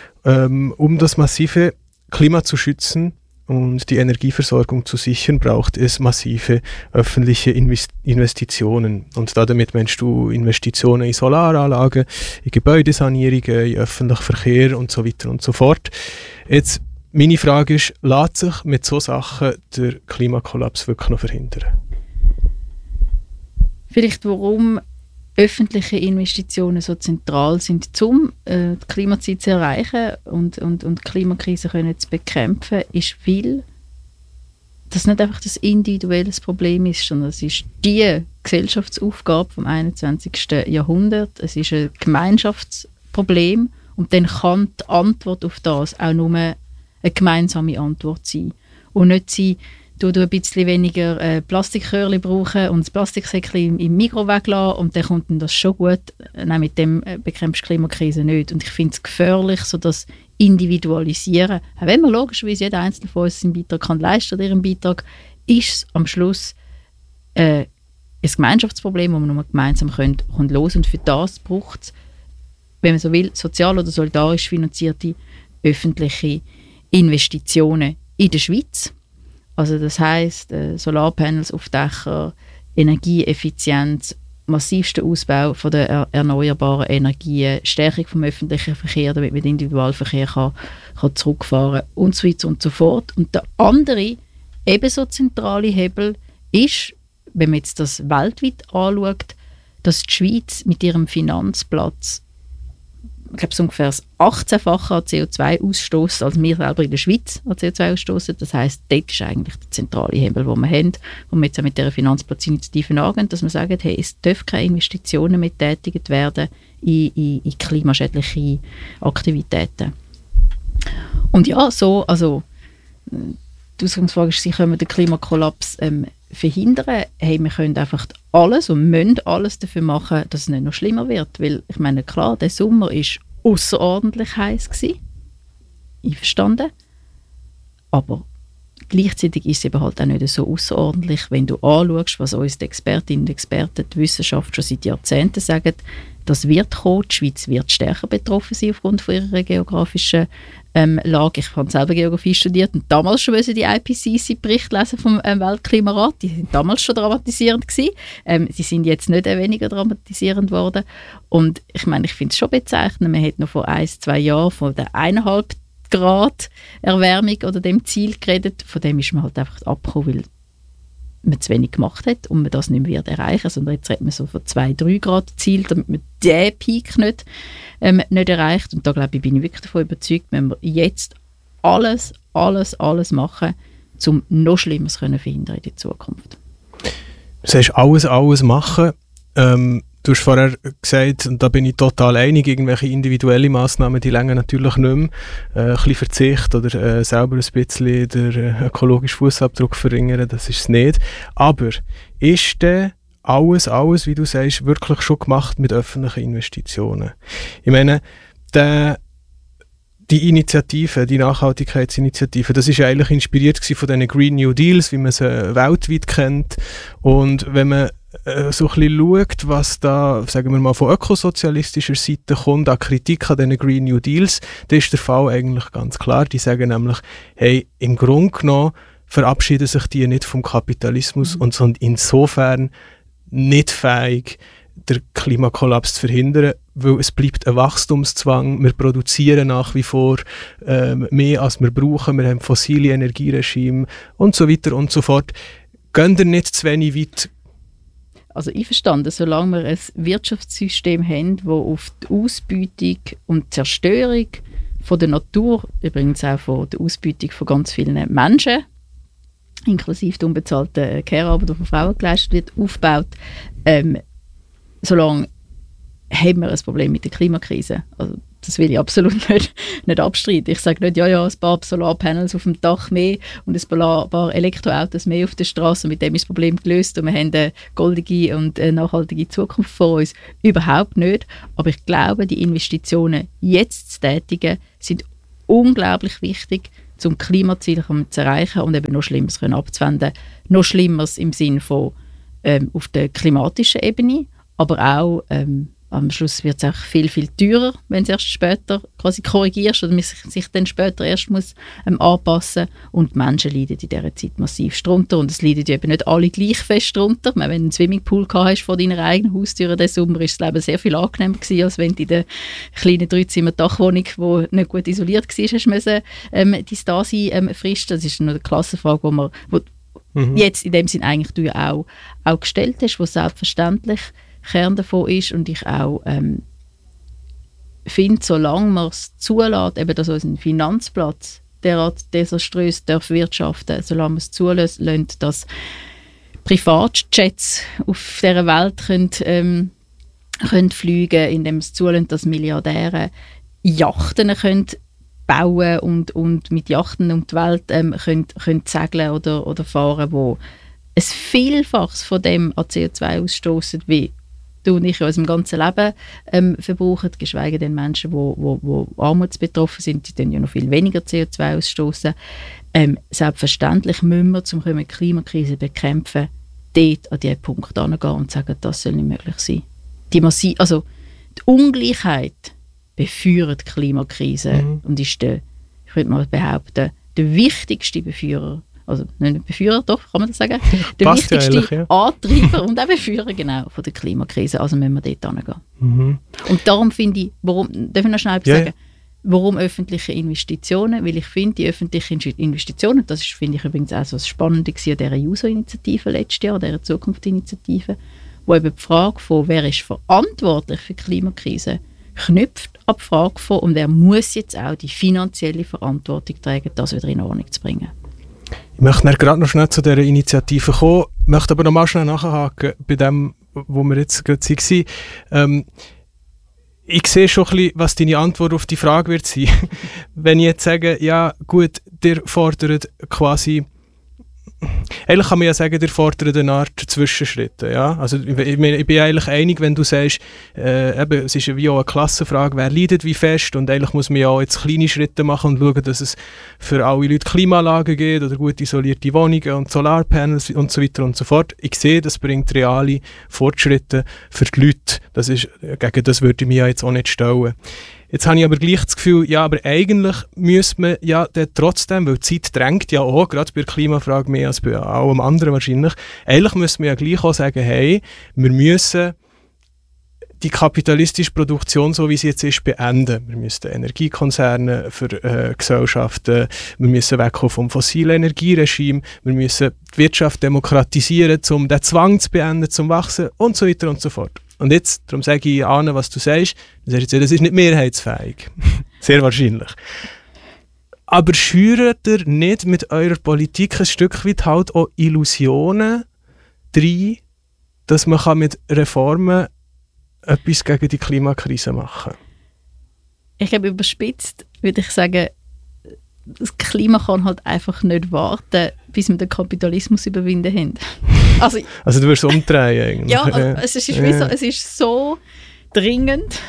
A: um das massive Klima zu schützen und die Energieversorgung zu sichern, braucht es massive öffentliche Investitionen. Und damit meinst du Investitionen in Solaranlagen, in Gebäudesanierungen, in öffentlichen Verkehr und so weiter und so fort. Jetzt, meine Frage ist, lässt sich mit solchen Sachen der Klimakollaps wirklich noch verhindern?
B: Vielleicht warum öffentliche Investitionen so zentral sind, um die Klimaziele zu erreichen und die Klimakrise können zu bekämpfen, ist, weil das nicht einfach das individuelles Problem ist, sondern es ist die Gesellschaftsaufgabe vom 21. Jahrhundert. Es ist ein Gemeinschaftsproblem und dann kann die Antwort auf das auch nur eine gemeinsame Antwort sein. Und nicht sein, du ein bisschen weniger Plastikröhrchen brauchen und das Plastiksäckchen im Mikro weglassen und dann kommt dann das schon gut. Nein, mit dem bekämpfst du die Klimakrise nicht. Und ich finde es gefährlich, so das Individualisieren. Auch wenn man logischerweise jeder Einzelne von uns seinen Beitrag kann leisten oder ihren Beitrag, ist es am Schluss ein Gemeinschaftsproblem, das man nur gemeinsam lösen kann. Und für das braucht es, wenn man so will, sozial oder solidarisch finanzierte öffentliche Investitionen in der Schweiz. Also das heisst, Solarpanels auf Dächer, Energieeffizienz, massivster Ausbau von der erneuerbaren Energien, Stärkung vom öffentlichen Verkehr, damit man den Individualverkehr kann zurückfahren und so weiter und so fort. Und der andere, ebenso zentrale Hebel ist, wenn man jetzt das weltweit anschaut, dass die Schweiz mit ihrem Finanzplatz, ich glaube, so ungefähr das 18-fache an CO2 ausstoßen, als wir selber in der Schweiz an CO2 ausstoßen. Das heisst, dort ist eigentlich der zentrale Hebel, den wir haben, wo wir jetzt auch mit dieser Finanzplatzinitiative angehen, dass wir sagen, hey, es dürfen keine Investitionen mehr getätigt werden in klimaschädliche Aktivitäten. Und ja, so, also die Ausgangsfrage ist, können wir den Klimakollaps verhindern? Hey, wir können einfach alles und müssen alles dafür machen, dass es nicht noch schlimmer wird. Weil, ich meine, klar, der Sommer war ausserordentlich heiß gewesen. Einverstanden. Aber gleichzeitig ist es eben halt auch nicht so außerordentlich, wenn du anschaust, was uns die Expertinnen und Experten, die Wissenschaft schon seit Jahrzehnten sagen, das wird kommen, die Schweiz wird stärker betroffen sein aufgrund von ihrer geografischen Lage. Ich habe selber Geografie studiert und damals schon die IPCC-Bericht lesen vom Weltklimarat. Die sind damals schon dramatisierend gewesen. Sie sind jetzt nicht weniger dramatisierend worden. Und ich meine, ich finde es schon bezeichnend, man hat noch vor 1-2 Jahren von der 1,5 Grad Erwärmung oder dem Ziel geredet. Von dem ist man halt einfach abgekommen, weil man zu wenig gemacht hat und man das nicht mehr erreichen, sondern jetzt redet man so von 2-3 Grad Ziel, damit man diesen Peak nicht erreicht. Und da glaube ich, bin ich wirklich davon überzeugt, wenn wir jetzt alles machen, um noch Schlimmeres zu verhindern in der Zukunft.
A: Du sagst alles machen. Du hast vorher gesagt, und da bin ich total einig, irgendwelche individuelle Massnahmen, die länger natürlich nicht mehr. Ein bisschen Verzicht oder selber ein bisschen den ökologischen Fußabdruck verringern, das ist es nicht. Aber ist denn alles, wie du sagst, wirklich schon gemacht mit öffentlichen Investitionen? Ich meine, die Initiative, die Nachhaltigkeitsinitiative, das ist ja eigentlich inspiriert von diesen Green New Deals, wie man sie weltweit kennt. Und wenn man so ein bisschen schaut, was da, sagen wir mal, von ökosozialistischer Seite kommt, an Kritik an diesen Green New Deals, dann ist der Fall eigentlich ganz klar. Die sagen nämlich, hey, im Grunde genommen verabschieden sich die nicht vom Kapitalismus und sind insofern nicht fähig, den Klimakollaps zu verhindern, weil es bleibt ein Wachstumszwang. Wir produzieren nach wie vor mehr, als wir brauchen. Wir haben fossile Energieregime und so weiter und so fort. Gehen wir nicht zu wenig weit?
B: Also einverstanden, solange wir ein Wirtschaftssystem haben, das auf die Ausbeutung und Zerstörung von der Natur, übrigens auch von der Ausbeutung von ganz vielen Menschen, inklusive der unbezahlten Care-Arbeit, die von Frauen geleistet wird, aufbaut, solange haben wir ein Problem mit der Klimakrise. Also, das will ich absolut nicht abstreiten. Ich sage nicht, ja, ein paar Solarpanels auf dem Dach mehr und ein paar Elektroautos mehr auf der Straße und mit dem ist das Problem gelöst und wir haben eine goldige und nachhaltige Zukunft vor uns. Überhaupt nicht. Aber ich glaube, die Investitionen jetzt zu tätigen, sind unglaublich wichtig, um Klimaziele zu erreichen und eben noch Schlimmeres abzuwenden. Noch Schlimmeres im Sinne von auf der klimatischen Ebene, aber auch am Schluss wird es auch viel, viel teurer, wenn es erst später quasi korrigierst oder man sich dann später erst muss anpassen. Und die Menschen leiden in dieser Zeit massiv drunter. Und es leiden ja eben nicht alle gleich fest drunter. Wenn du einen Swimmingpool hast vor deiner eigenen Haustür diesen Sommer, ist das Leben sehr viel angenehmer gewesen, als wenn du in der kleinen 3-Zimmer-Dachwohnung, die nicht gut isoliert war, hast müssen, dein Dasein fristen. Das ist nur eine Klassenfrage, die jetzt in dem Sinn eigentlich du ja auch gestellt hast, wo selbstverständlich Kern davon ist und ich auch finde, solange man es zulässt, eben dass unser Finanzplatz derart desaströs darf wirtschaften, solange man es zulässt, dass Privatjets auf dieser Welt können fliegen, indem es zulässt, dass Milliardäre Yachten können bauen und mit Yachten um die Welt können segeln oder fahren, wo ein Vielfaches von dem an CO2 ausstoßen, wie du und ich in unserem ganzen Leben verbrauchen, geschweige denn Menschen, die armutsbetroffen sind, die dann ja noch viel weniger CO2 ausstoßen. Selbstverständlich müssen wir, um die Klimakrise zu bekämpfen, dort an diesen Punkt herangehen und sagen, das soll nicht möglich sein. Die Ungleichheit befeuert die Klimakrise und ist ich würde mal behaupten, der wichtigste Befeuerer, also nicht Befeuerer, doch, kann man das sagen? Der wichtigste Antreiber und auch Befeuerer genau von der Klimakrise. Also müssen wir dort hingehen. Und darum finde ich, darf ich noch schnell sagen, warum öffentliche Investitionen? Weil ich finde, die öffentlichen Investitionen, das ist, finde ich übrigens auch so das Spannende an dieser JUSO-Initiative letztes Jahr, dieser Zukunftsinitiative, wo eben die Frage von, wer ist verantwortlich für die Klimakrise, knüpft an die Frage von, und wer muss jetzt auch die finanzielle Verantwortung tragen, das wieder in Ordnung zu bringen.
A: Ich möchte gerade noch schnell zu dieser Initiative kommen, möchte aber noch mal schnell nachhaken bei dem, wo wir jetzt gerade waren. Ich sehe schon ein bisschen, was deine Antwort auf die Frage wird sein. Wenn ich jetzt sage, ja gut, ihr fordert quasi, eigentlich kann man ja sagen, ihr fordert eine Art Zwischenschritte. Ja? Also ich bin eigentlich einig, wenn du sagst, es ist wie auch eine Klassenfrage, wer leidet wie fest, und eigentlich muss man ja auch jetzt kleine Schritte machen und schauen, dass es für alle Leute Klimaanlagen gibt oder gut isolierte Wohnungen und Solarpanels und so weiter und so fort. Ich sehe, das bringt reale Fortschritte für die Leute. Gegen das würde ich mich ja jetzt auch nicht stellen. Jetzt habe ich aber gleich das Gefühl, ja, aber eigentlich müsste man ja trotzdem, weil die Zeit drängt ja auch, gerade bei der Klimafrage mehr als bei allem anderen wahrscheinlich, eigentlich müsste man ja gleich auch sagen, hey, wir müssen die kapitalistische Produktion, so wie sie jetzt ist, beenden. Wir müssen Energiekonzerne für Gesellschaften, wir müssen wegkommen vom fossilen Energieregime, wir müssen die Wirtschaft demokratisieren, um den Zwang zu beenden, zum Wachsen und so weiter und so fort. Und jetzt, darum sage ich Anne, was du sagst, das ist nicht mehrheitsfähig. Sehr wahrscheinlich. Aber schürt ihr nicht mit eurer Politik ein Stück weit halt auch Illusionen rein, dass man mit Reformen etwas gegen die Klimakrise machen kann?
B: Ich glaube, überspitzt würde ich sagen, das Klima kann halt einfach nicht warten, bis wir den Kapitalismus überwinden haben. Also
A: du wirst es umdrehen eigentlich.
B: Ja, also es ist so dringend,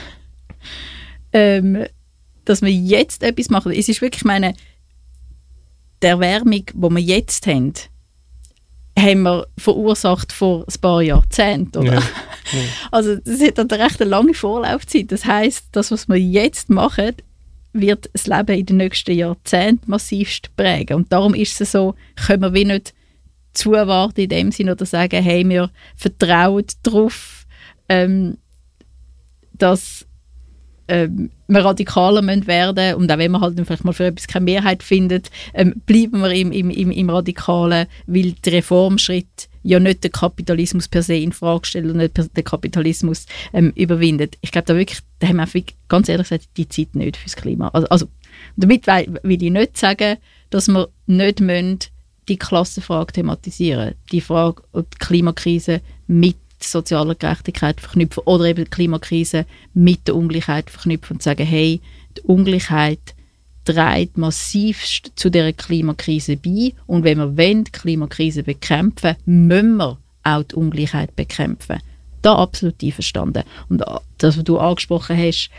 B: dass wir jetzt etwas machen. Es ist wirklich, die Erwärmung, die wir jetzt haben wir verursacht vor ein paar Jahrzehnten, oder? Ja. Also das hat eine recht lange Vorlaufzeit. Das heisst, das, was wir jetzt machen, wird das Leben in den nächsten Jahrzehnten massivst prägen. Und darum ist es so, können wir wie nicht zuwarten in dem Sinne oder sagen, hey, wir vertrauen darauf, dass wir radikaler werden müssen. Und auch wenn wir halt vielleicht mal für etwas keine Mehrheit finden, bleiben wir im Radikalen, weil der Reformschritt ja nicht den Kapitalismus per se in Frage stellt und nicht den Kapitalismus überwindet. Ich glaube, da haben wir ganz ehrlich gesagt die Zeit nicht fürs Klima. Also Und damit will ich nicht sagen, dass wir nicht die Klassenfrage thematisieren müssen. Die Frage, ob die Klimakrise mit sozialer Gerechtigkeit verknüpfen oder eben die Klimakrise mit der Ungleichheit verknüpfen und sagen, hey, die Ungleichheit trägt massivst zu dieser Klimakrise bei und wenn wir die Klimakrise bekämpfen, müssen wir auch die Ungleichheit bekämpfen. Da absolut einverstanden. Und das, was du angesprochen hast,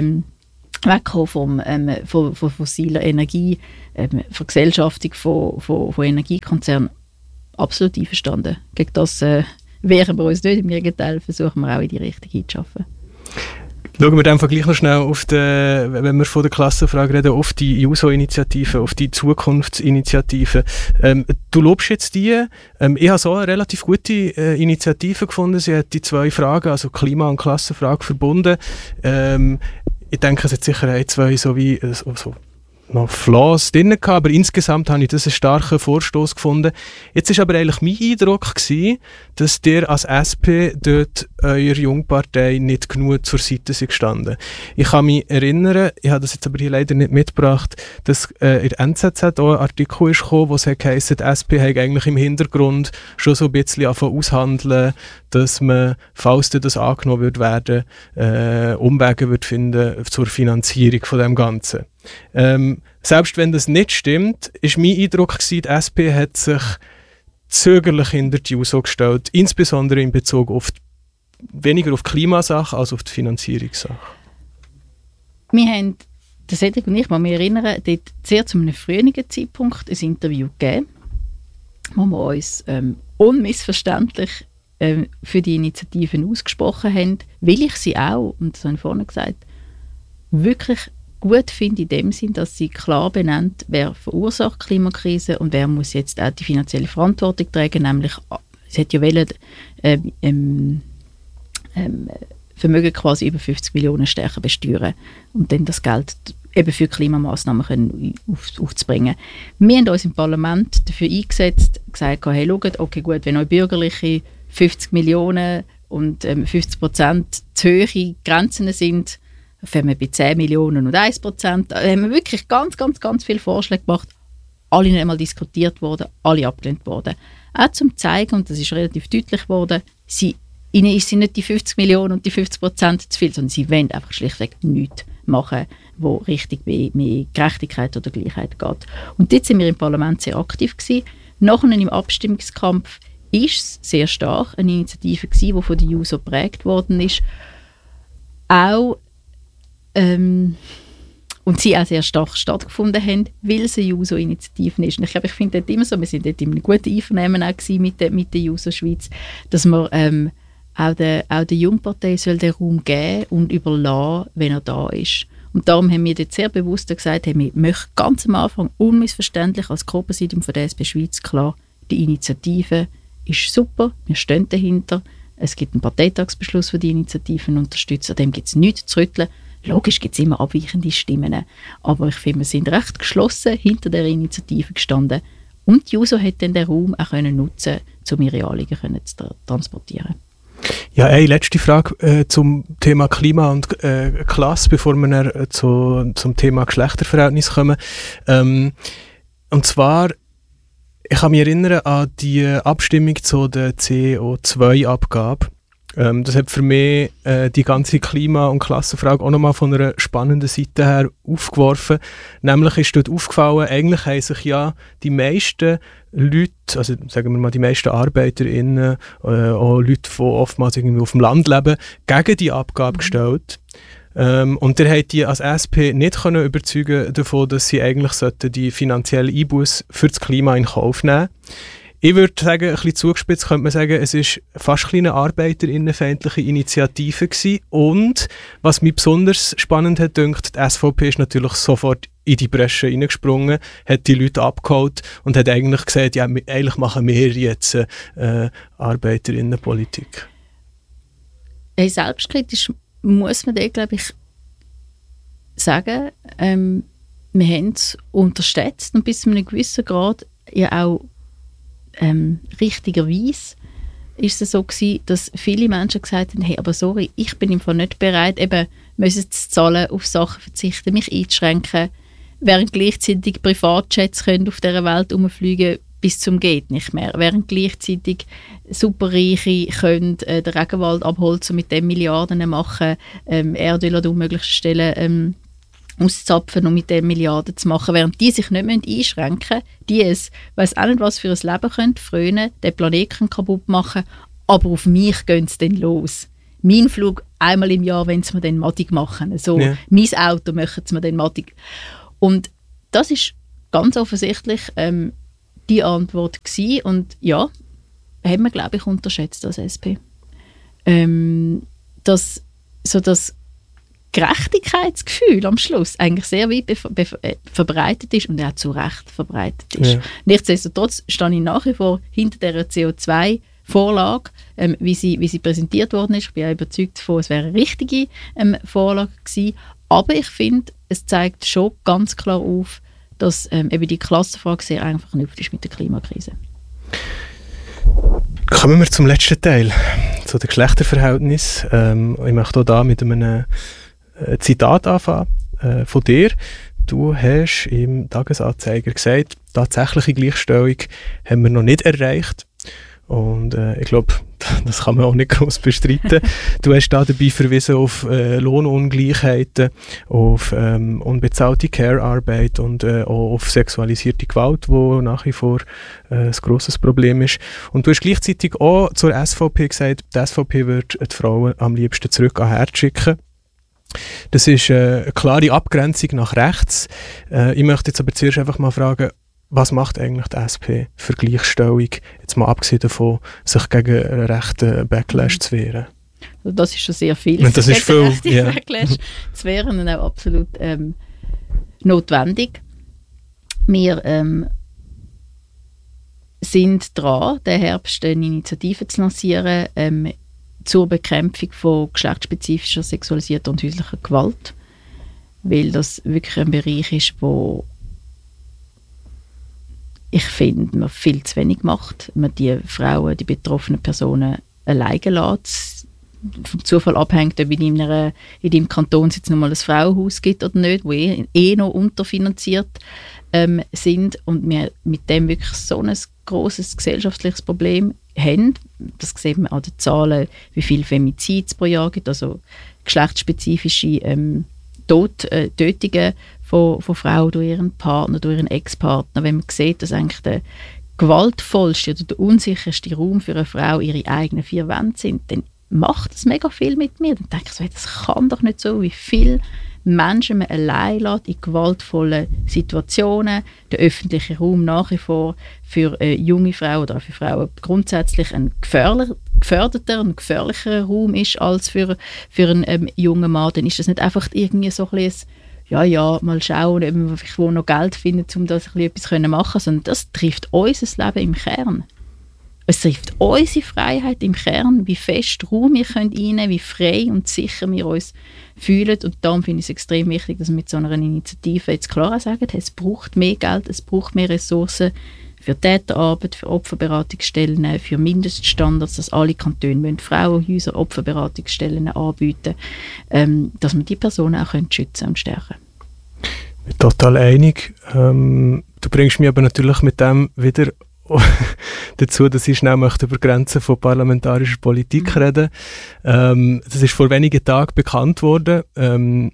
B: wegkommen von fossiler Energie, Vergesellschaftung von Energiekonzernen, absolut einverstanden. Gegen das wehren wir uns nicht, im Gegenteil versuchen wir auch in die Richtung hinzuschaffen.
A: Schauen wir dann gleich noch schnell auf wenn wir von der Klassenfrage reden, auf die JUSO-Initiative, auf die Zukunftsinitiative. Du lobst jetzt die. Ich habe so eine relativ gute Initiative gefunden. Sie hat die zwei Fragen, also Klima- und Klassenfrage, verbunden. Ich denke, es hat sicher ein, zwei so noch Flaws drin gehabt, aber insgesamt habe ich das einen starken Vorstoß gefunden. Jetzt war aber eigentlich mein Eindruck gewesen, dass ihr als SP dort eurer Jungpartei nicht genug zur Seite sind gestanden. Ich kann mich erinnern, ich habe das jetzt aber hier leider nicht mitgebracht, dass in der NZZ auch ein Artikel ist gekommen, wo es heisst, die SP hat eigentlich im Hintergrund schon so ein bisschen angefangen aushandeln, dass man, falls das angenommen wird werden, Umwege wird finden zur Finanzierung von dem Ganzen. Selbst wenn das nicht stimmt, ist mein Eindruck gewesen, die SP hat sich zögerlich hinter die JUSO gestellt, insbesondere in Bezug auf weniger auf die Klimasache als auf die Finanzierungssache.
B: Wir haben, das hätte ich und ich mal mich erinnern, dort sehr zu einem frühen Zeitpunkt ein Interview gegeben, wo wir uns unmissverständlich für die Initiativen ausgesprochen haben, weil ich sie auch, und das habe ich vorhin gesagt, wirklich gut finde in dem Sinn, dass sie klar benennt, wer verursacht Klimakrise und wer muss jetzt auch die finanzielle Verantwortung tragen, nämlich sie hat ja wollen, Vermögen quasi über 50 Millionen stärker besteuern und dann das Geld eben für Klimamaßnahmen aufzubringen. Wir haben uns im Parlament dafür eingesetzt, gesagt, hey, schaut, okay gut, wenn euch Bürgerliche 50 Millionen und 50% zu hohe Grenzen sind, wenn wir bei 10 Millionen und 1%, da haben wir wirklich ganz, ganz, ganz viele Vorschläge gemacht, alle nicht einmal diskutiert worden, alle abgelehnt worden. Auch zum zeigen, und das ist relativ deutlich geworden, ihnen sind nicht die 50 Millionen und die 50% zu viel, sondern sie wollen einfach schlichtweg nichts machen, wo richtig mehr Gerechtigkeit oder Gleichheit geht. Und dort sind wir im Parlament sehr aktiv gewesen. Nachher im Abstimmungskampf ist es sehr stark eine Initiative gewesen, die von der JUSO geprägt worden ist. Auch und sie auch sehr stark stattgefunden haben, weil es eine JUSO-Initiative ist. Und ich glaube, ich finde dort immer so, wir sind dort in einem guten Einvernehmen auch mit der JUSO Schweiz, dass man auch der Jungpartei soll den Raum geben und überlassen, wenn er da ist. Und darum haben wir dort sehr bewusst gesagt, wir möchten ganz am Anfang unmissverständlich als Co-Präsidium von der SP Schweiz klar, die Initiative ist super, wir stehen dahinter, es gibt einen Parteitagsbeschluss, der die Initiativen unterstützt, an dem gibt es nichts zu rütteln. Logisch gibt es immer abweichende Stimmen, aber ich finde, wir sind recht geschlossen hinter der Initiative gestanden und die JUSO hat dann den Raum auch nutzen, um ihre Anliegen zu transportieren.
A: Ja, eine letzte Frage zum Thema Klima und Klasse, bevor wir dann zum Thema Geschlechterverhältnis kommen. Und zwar, ich kann mich erinnern an die Abstimmung zu der CO2-Abgabe. Das hat für mich die ganze Klima- und Klassenfrage auch nochmal von einer spannenden Seite her aufgeworfen. Nämlich ist dort aufgefallen, eigentlich haben sich ja die meisten Leute, also sagen wir mal die meisten ArbeiterInnen, auch Leute, die oftmals irgendwie auf dem Land leben, gegen die Abgabe gestellt. Und ihr habt die als SP nicht können überzeugen davon, dass sie eigentlich die finanzielle Einbuß für das Klima in Kauf nehmen sollten. Ich würde sagen, ein bisschen zugespitzt könnte man sagen, es war fast eine arbeiterinnenfeindliche Initiative gewesen. Und was mich besonders spannend hat gedacht, die SVP ist natürlich sofort in die Bresche reingesprungen, hat die Leute abgeholt und hat eigentlich gesagt, ja, eigentlich machen wir jetzt Arbeiterinnenpolitik.
B: Hey, selbstkritisch muss man da, glaube ich, sagen, wir haben es unterschätzt und bis zu einem gewissen Grad ja auch richtigerweise ist es so gewesen, dass viele Menschen gesagt haben, hey, aber sorry, ich bin im Fall nicht bereit, eben müssen zu zahlen, auf Sachen verzichten, mich einzuschränken, während gleichzeitig Privatjets können auf dieser Welt herumfliegen bis zum geht nicht mehr. Während gleichzeitig Superreiche können den Regenwald abholzen und mit dem Milliarden machen, Erdöl an unmöglichsten Stellen auszapfen und mit dem Milliarden zu machen, während die sich nicht einschränken müssen, die es, weiss auch nicht, was für ein Leben können, frönen, den Planeten kaputt machen, aber auf mich gehen sie dann los. Mein Flug einmal im Jahr, wenn sie mir dann mattig machen. So, ja. Mein Auto machen sie mir dann mattig. Und das ist ganz offensichtlich die Antwort gewesen. Und ja, haben wir, glaube ich, unterschätzt als SP. Dass so das Gerechtigkeitsgefühl am Schluss eigentlich sehr weit verbreitet ist und auch zu Recht verbreitet ist. Ja. Nichtsdestotrotz stehe ich nach wie vor hinter dieser CO2-Vorlage, wie sie präsentiert worden ist. Ich bin auch überzeugt davon, es wäre eine richtige Vorlage gewesen. Aber ich finde, es zeigt schon ganz klar auf, dass eben die Klassenfrage sehr einfach verknüpft ist mit der Klimakrise.
A: Kommen wir zum letzten Teil, zu den Geschlechterverhältnissen. Ich möchte auch da mit einem Zitat anfangen von dir. Du hast im Tagesanzeiger gesagt, tatsächliche Gleichstellung haben wir noch nicht erreicht. Und ich glaube, das kann man auch nicht gross bestreiten. Du hast da dabei verwiesen auf Lohnungleichheiten, auf unbezahlte Care-Arbeit und auch auf sexualisierte Gewalt, die nach wie vor ein grosses Problem ist. Und du hast gleichzeitig auch zur SVP gesagt, die SVP würde die Frauen am liebsten zurück an Herd schicken. Das ist eine klare Abgrenzung nach rechts. Ich möchte jetzt aber zuerst einfach mal fragen, was macht eigentlich die SP für Gleichstellung, jetzt mal abgesehen davon, sich gegen einen rechten Backlash zu wehren?
B: Also das ist schon sehr viel.
A: Und das ist viel, ja.
B: Backlash zu wehren und auch absolut notwendig. Wir sind dran, den Herbst eine Initiative zu lancieren zur Bekämpfung von geschlechtsspezifischer, sexualisierter und häuslicher Gewalt, weil das wirklich ein Bereich ist, wo ich finde, man viel zu wenig macht. Man die Frauen, die betroffenen Personen alleine lässt. Vom Zufall abhängt, ob in deinem Kanton jetzt nochmal ein Frauenhaus gibt oder nicht, wo noch unterfinanziert sind und wir mit dem wirklich so ein grosses gesellschaftliches Problem haben. Das sieht man an den Zahlen, wie viele Femizide pro Jahr gibt, also geschlechtsspezifische Tötungen von Frauen durch ihren Partner, durch ihren Ex-Partner. Wenn man sieht, dass eigentlich der gewaltvollste oder der unsicherste Raum für eine Frau ihre eigenen vier Wände sind, dann macht das mega viel mit mir. Dann denke ich so, das kann doch nicht so, wie viele Menschen man allein lässt in gewaltvollen Situationen. Der öffentliche Raum nach wie vor für junge Frauen oder für Frauen grundsätzlich ein geförderter und gefährlicher Raum ist als für einen jungen Mann. Dann ist das nicht einfach irgendwie so ein bisschen mal schauen, ob wir wo noch Geld finden, um das etwas zu machen, sondern das trifft unser Leben im Kern. Es trifft unsere Freiheit im Kern, wie fest Raum wir einnehmen können, wie frei und sicher wir uns fühlen. Und darum finde ich es extrem wichtig, dass wir mit so einer Initiative jetzt klar sagen, es braucht mehr Geld, es braucht mehr Ressourcen für Täterarbeit, für Opferberatungsstellen, für Mindeststandards, dass alle Kantone Frauenhäuser, Opferberatungsstellen anbieten, dass wir die Personen auch schützen und stärken können.
A: Ich bin total einig. Du bringst mich aber natürlich mit dem wieder dazu, dass ich schnell möchte über Grenzen von parlamentarischer Politik reden. Das ist vor wenigen Tagen bekannt worden.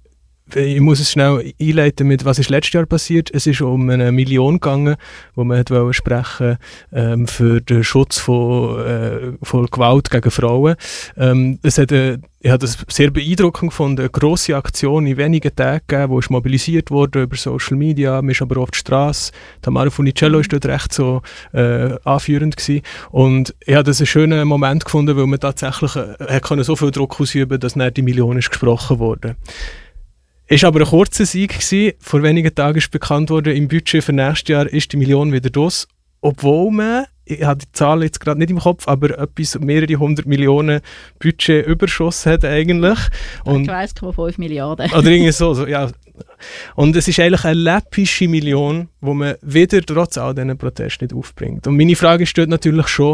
A: Ich muss es schnell einleiten mit, was ist letztes Jahr passiert. Es ist um 1 Million gegangen, wo man wollte sprechen für den Schutz von Gewalt gegen Frauen. Ich habe das sehr beeindruckend gefunden, eine grosse Aktion in wenigen Tagen gegeben, die mobilisiert wurde über Social Media. Man ist aber auf der Straße. Tamara Funicello war dort recht so anführend gewesen. Und ich habe das einen schönen Moment gefunden, weil man tatsächlich so viel Druck ausüben konnte, dass nicht die Million ist gesprochen wurde. Es war aber ein kurzer Sieg gewesen. Vor wenigen Tagen ist bekannt worden, im Budget für nächstes Jahr ist die Million wieder draus. Obwohl man, ich habe die Zahl jetzt gerade nicht im Kopf, aber etwas mehrere 100 Millionen Budget überschoss hat eigentlich. Und
B: 1,5 Milliarden.
A: Oder irgendwie so, ja. Und es ist eigentlich eine läppische Million, die man wieder trotz all diesen Protesten nicht aufbringt. Und meine Frage steht natürlich schon,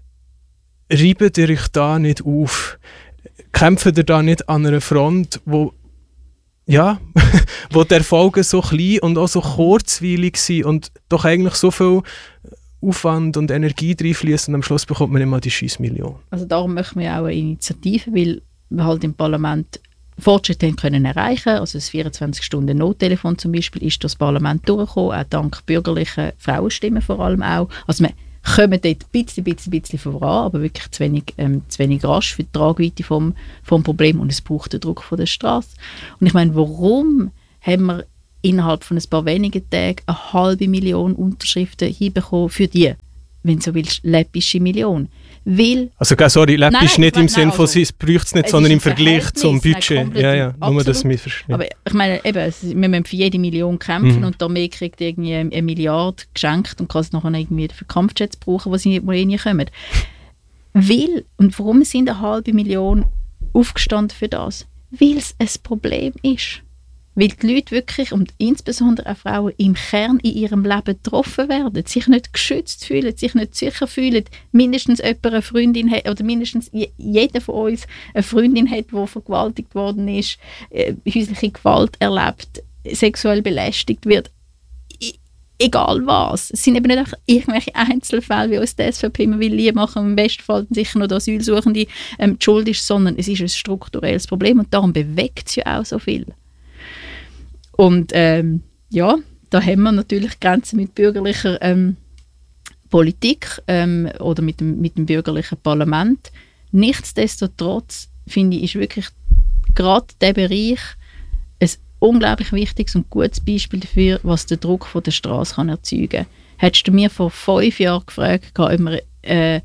A: reibt ihr euch da nicht auf? Kämpft ihr da nicht an einer Front, wo ja, wo die Erfolge so klein und auch so kurzweilig sind und doch eigentlich so viel Aufwand und Energie reinfließen und am Schluss bekommt man immer die Scheissmillion.
B: Also darum möchten wir auch eine Initiative, weil wir halt im Parlament Fortschritte haben können erreichen. Also das 24-Stunden-Nottelefon zum Beispiel ist durch das Parlament durchgekommen, auch dank bürgerlichen Frauenstimmen vor allem auch. Also wir kommen dort ein bisschen voran, aber wirklich zu wenig rasch für die Tragweite vom Problem und es braucht den Druck von der Straße. Und ich meine, warum haben wir innerhalb von ein paar wenigen Tagen 500.000 Unterschriften hinbekommen für die, wenn du so willst, läppische Million? Weil,
A: also sorry, läppisch nicht im Sinne von, es braucht es nicht, sondern im Vergleich zum Budget. Ja, nur das wir verstehen.
B: Aber ich meine, eben, wir müssen für jede Million kämpfen und der kriegt irgendwie 1 Milliarde geschenkt und kann es nachher irgendwie für Kampfjets brauchen, wo nie kommen. Weil, und warum sind 500.000 aufgestanden für das? Weil es ein Problem ist. Weil die Leute wirklich, und insbesondere auch Frauen, im Kern in ihrem Leben getroffen werden, sich nicht geschützt fühlen, sich nicht sicher fühlen, mindestens jemand eine Freundin hat, oder mindestens jeder von uns eine Freundin hat, die vergewaltigt worden ist, häusliche Gewalt erlebt, sexuell belästigt wird, egal was. Es sind eben nicht einfach irgendwelche Einzelfälle, wie uns die SVP immer will lieb machen, im besten Fall sicher noch der Asylsuchende die Schuld ist, sondern es ist ein strukturelles Problem und darum bewegt es ja auch so viel. Und ja, da haben wir natürlich Grenzen mit bürgerlicher Politik oder mit dem bürgerlichen Parlament. Nichtsdestotrotz, finde ich, ist wirklich gerade dieser Bereich ein unglaublich wichtiges und gutes Beispiel dafür, was der Druck von der Straße kann erzeugen kann. Hättest du mir vor 5 Jahren gefragt, ob wir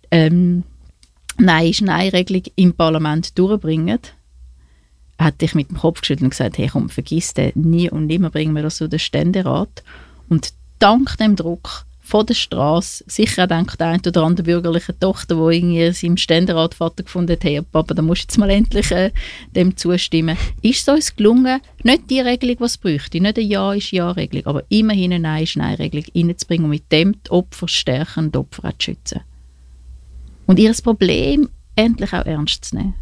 B: Nein-Regelung im Parlament durchbringen, hätte ich mit dem Kopf geschüttelt und gesagt, hey komm, vergiss den, nie und nimmer bringen wir das zu den Ständerat. Und dank dem Druck von der Straße, sicher auch dank der einen oder anderen bürgerlichen Tochter, die irgendwie im Ständerat Vater gefunden hat, hey Papa, da musst du jetzt mal endlich dem zustimmen, ist es uns gelungen, nicht die Regelung, die es bräuchte, nicht eine Ja-ist-Ja-Regelung, aber immerhin eine Nein-ist-Nein-Regelung reinzubringen und mit dem die Opfer stärken und die Opfer auch zu schützen. Und ihr Problem endlich auch ernst zu nehmen.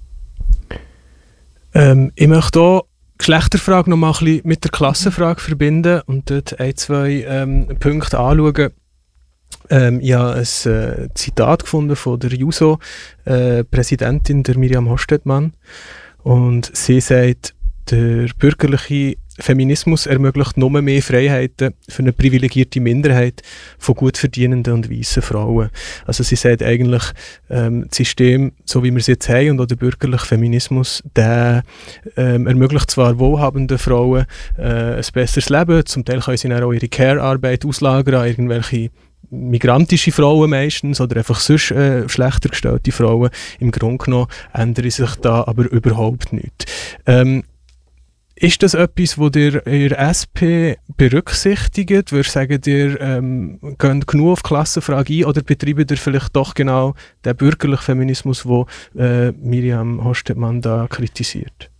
A: Ich möchte hier die Geschlechterfrage noch mal ein bisschen mit der Klassenfrage verbinden und dort 1-2 Punkte anschauen. Ich habe ein Zitat gefunden von der JUSO-Präsidentin, der Miriam Hostetmann. Und sie sagt, der bürgerliche Feminismus ermöglicht nur mehr Freiheiten für eine privilegierte Minderheit von gut verdienenden und weißen Frauen. Also sie sagt eigentlich, das System, so wie wir es jetzt haben, und auch der bürgerliche Feminismus, der ermöglicht zwar wohlhabenden Frauen ein besseres Leben, zum Teil können sie dann auch ihre Care-Arbeit auslagern an irgendwelche migrantische Frauen meistens oder einfach sonst schlechter gestellte Frauen. Im Grunde genommen ändert sich da aber überhaupt nichts. Ist das etwas, das ihr in der SP berücksichtigt? Würdest du sagen, ihr geht genug auf die Klassenfrage ein oder betreibt ihr vielleicht doch genau den bürgerlichen Feminismus, den Miriam Hostetmann da kritisiert?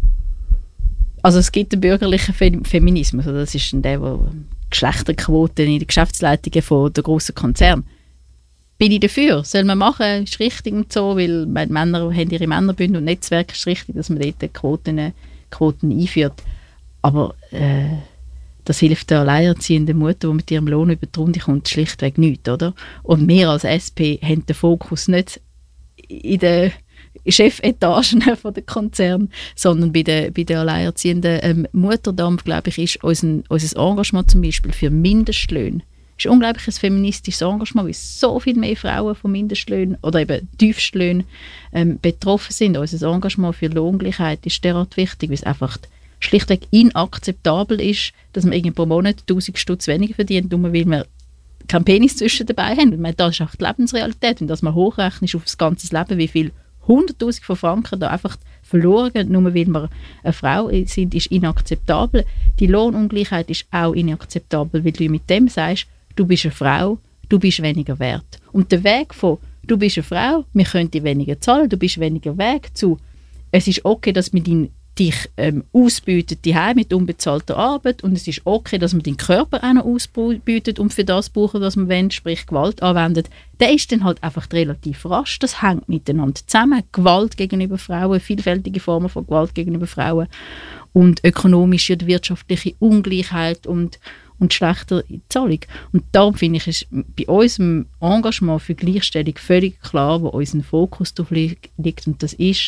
B: Also es gibt den bürgerlichen Feminismus, also das ist der, wo Geschlechterquoten in den Geschäftsleitungen von der grossen Konzerne. Bin ich dafür, soll man machen, ist richtig und so, weil Männer haben ihre Männerbünde und Netzwerke, ist richtig, dass man dort Quoten einführt. Aber das hilft der alleinerziehenden Mutter, die mit ihrem Lohn über die Runde kommt, schlichtweg nichts, oder? Und wir als SP haben den Fokus nicht in den Chefetagen von den Konzernen, sondern bei der alleinerziehenden Mutter. Darum, glaube ich, ist unser Engagement zum Beispiel für Mindestlöhne ist unglaublich ein feministisches Engagement, weil so viel mehr Frauen von Mindestlöhnen oder eben Tiefstlöhnen betroffen sind. Unser Engagement für Lohngleichheit ist derart wichtig, weil es einfach schlichtweg inakzeptabel ist, dass man irgendwie pro Monat 1'000 Stutz weniger verdient, nur weil wir keinen Penis zwischen dabei haben. Und das ist auch die Lebensrealität. Und dass man hochrechnet auf das ganze Leben, wie viel 100'000 von Franken da einfach verloren gehen, nur weil wir eine Frau sind, ist inakzeptabel. Die Lohnungleichheit ist auch inakzeptabel, weil du mit dem sagst, du bist eine Frau, du bist weniger wert. Und der Weg von, du bist eine Frau, wir können dir weniger zahlen, du bist weniger wert, zu, es ist okay, dass wir deinen dich ausbeutet daheim mit unbezahlter Arbeit und es ist okay, dass man den Körper auch noch ausbeutet und für das brauchen, was man will, sprich Gewalt anwendet, der ist dann halt einfach relativ rasch. Das hängt miteinander zusammen. Gewalt gegenüber Frauen, vielfältige Formen von Gewalt gegenüber Frauen und ökonomische und wirtschaftliche Ungleichheit und schlechter Zahlung. Und darum finde ich, ist bei unserem Engagement für Gleichstellung völlig klar, wo unser Fokus drauf liegt, und das ist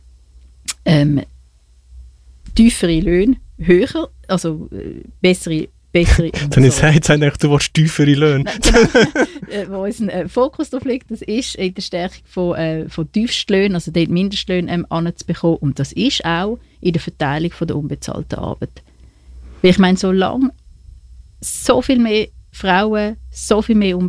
B: tiefere Löhne, höher, also bessere
A: Dann sagt es eigentlich, du willst tiefere Löhne.
B: Wo unser Fokus drauf liegt, das ist in der Stärkung von Tiefstlöhnen, also dort Mindestlöhne anzubekommen, und das ist auch in der Verteilung von der unbezahlten Arbeit. Weil ich meine, solange so viel mehr Frauen so viel mehr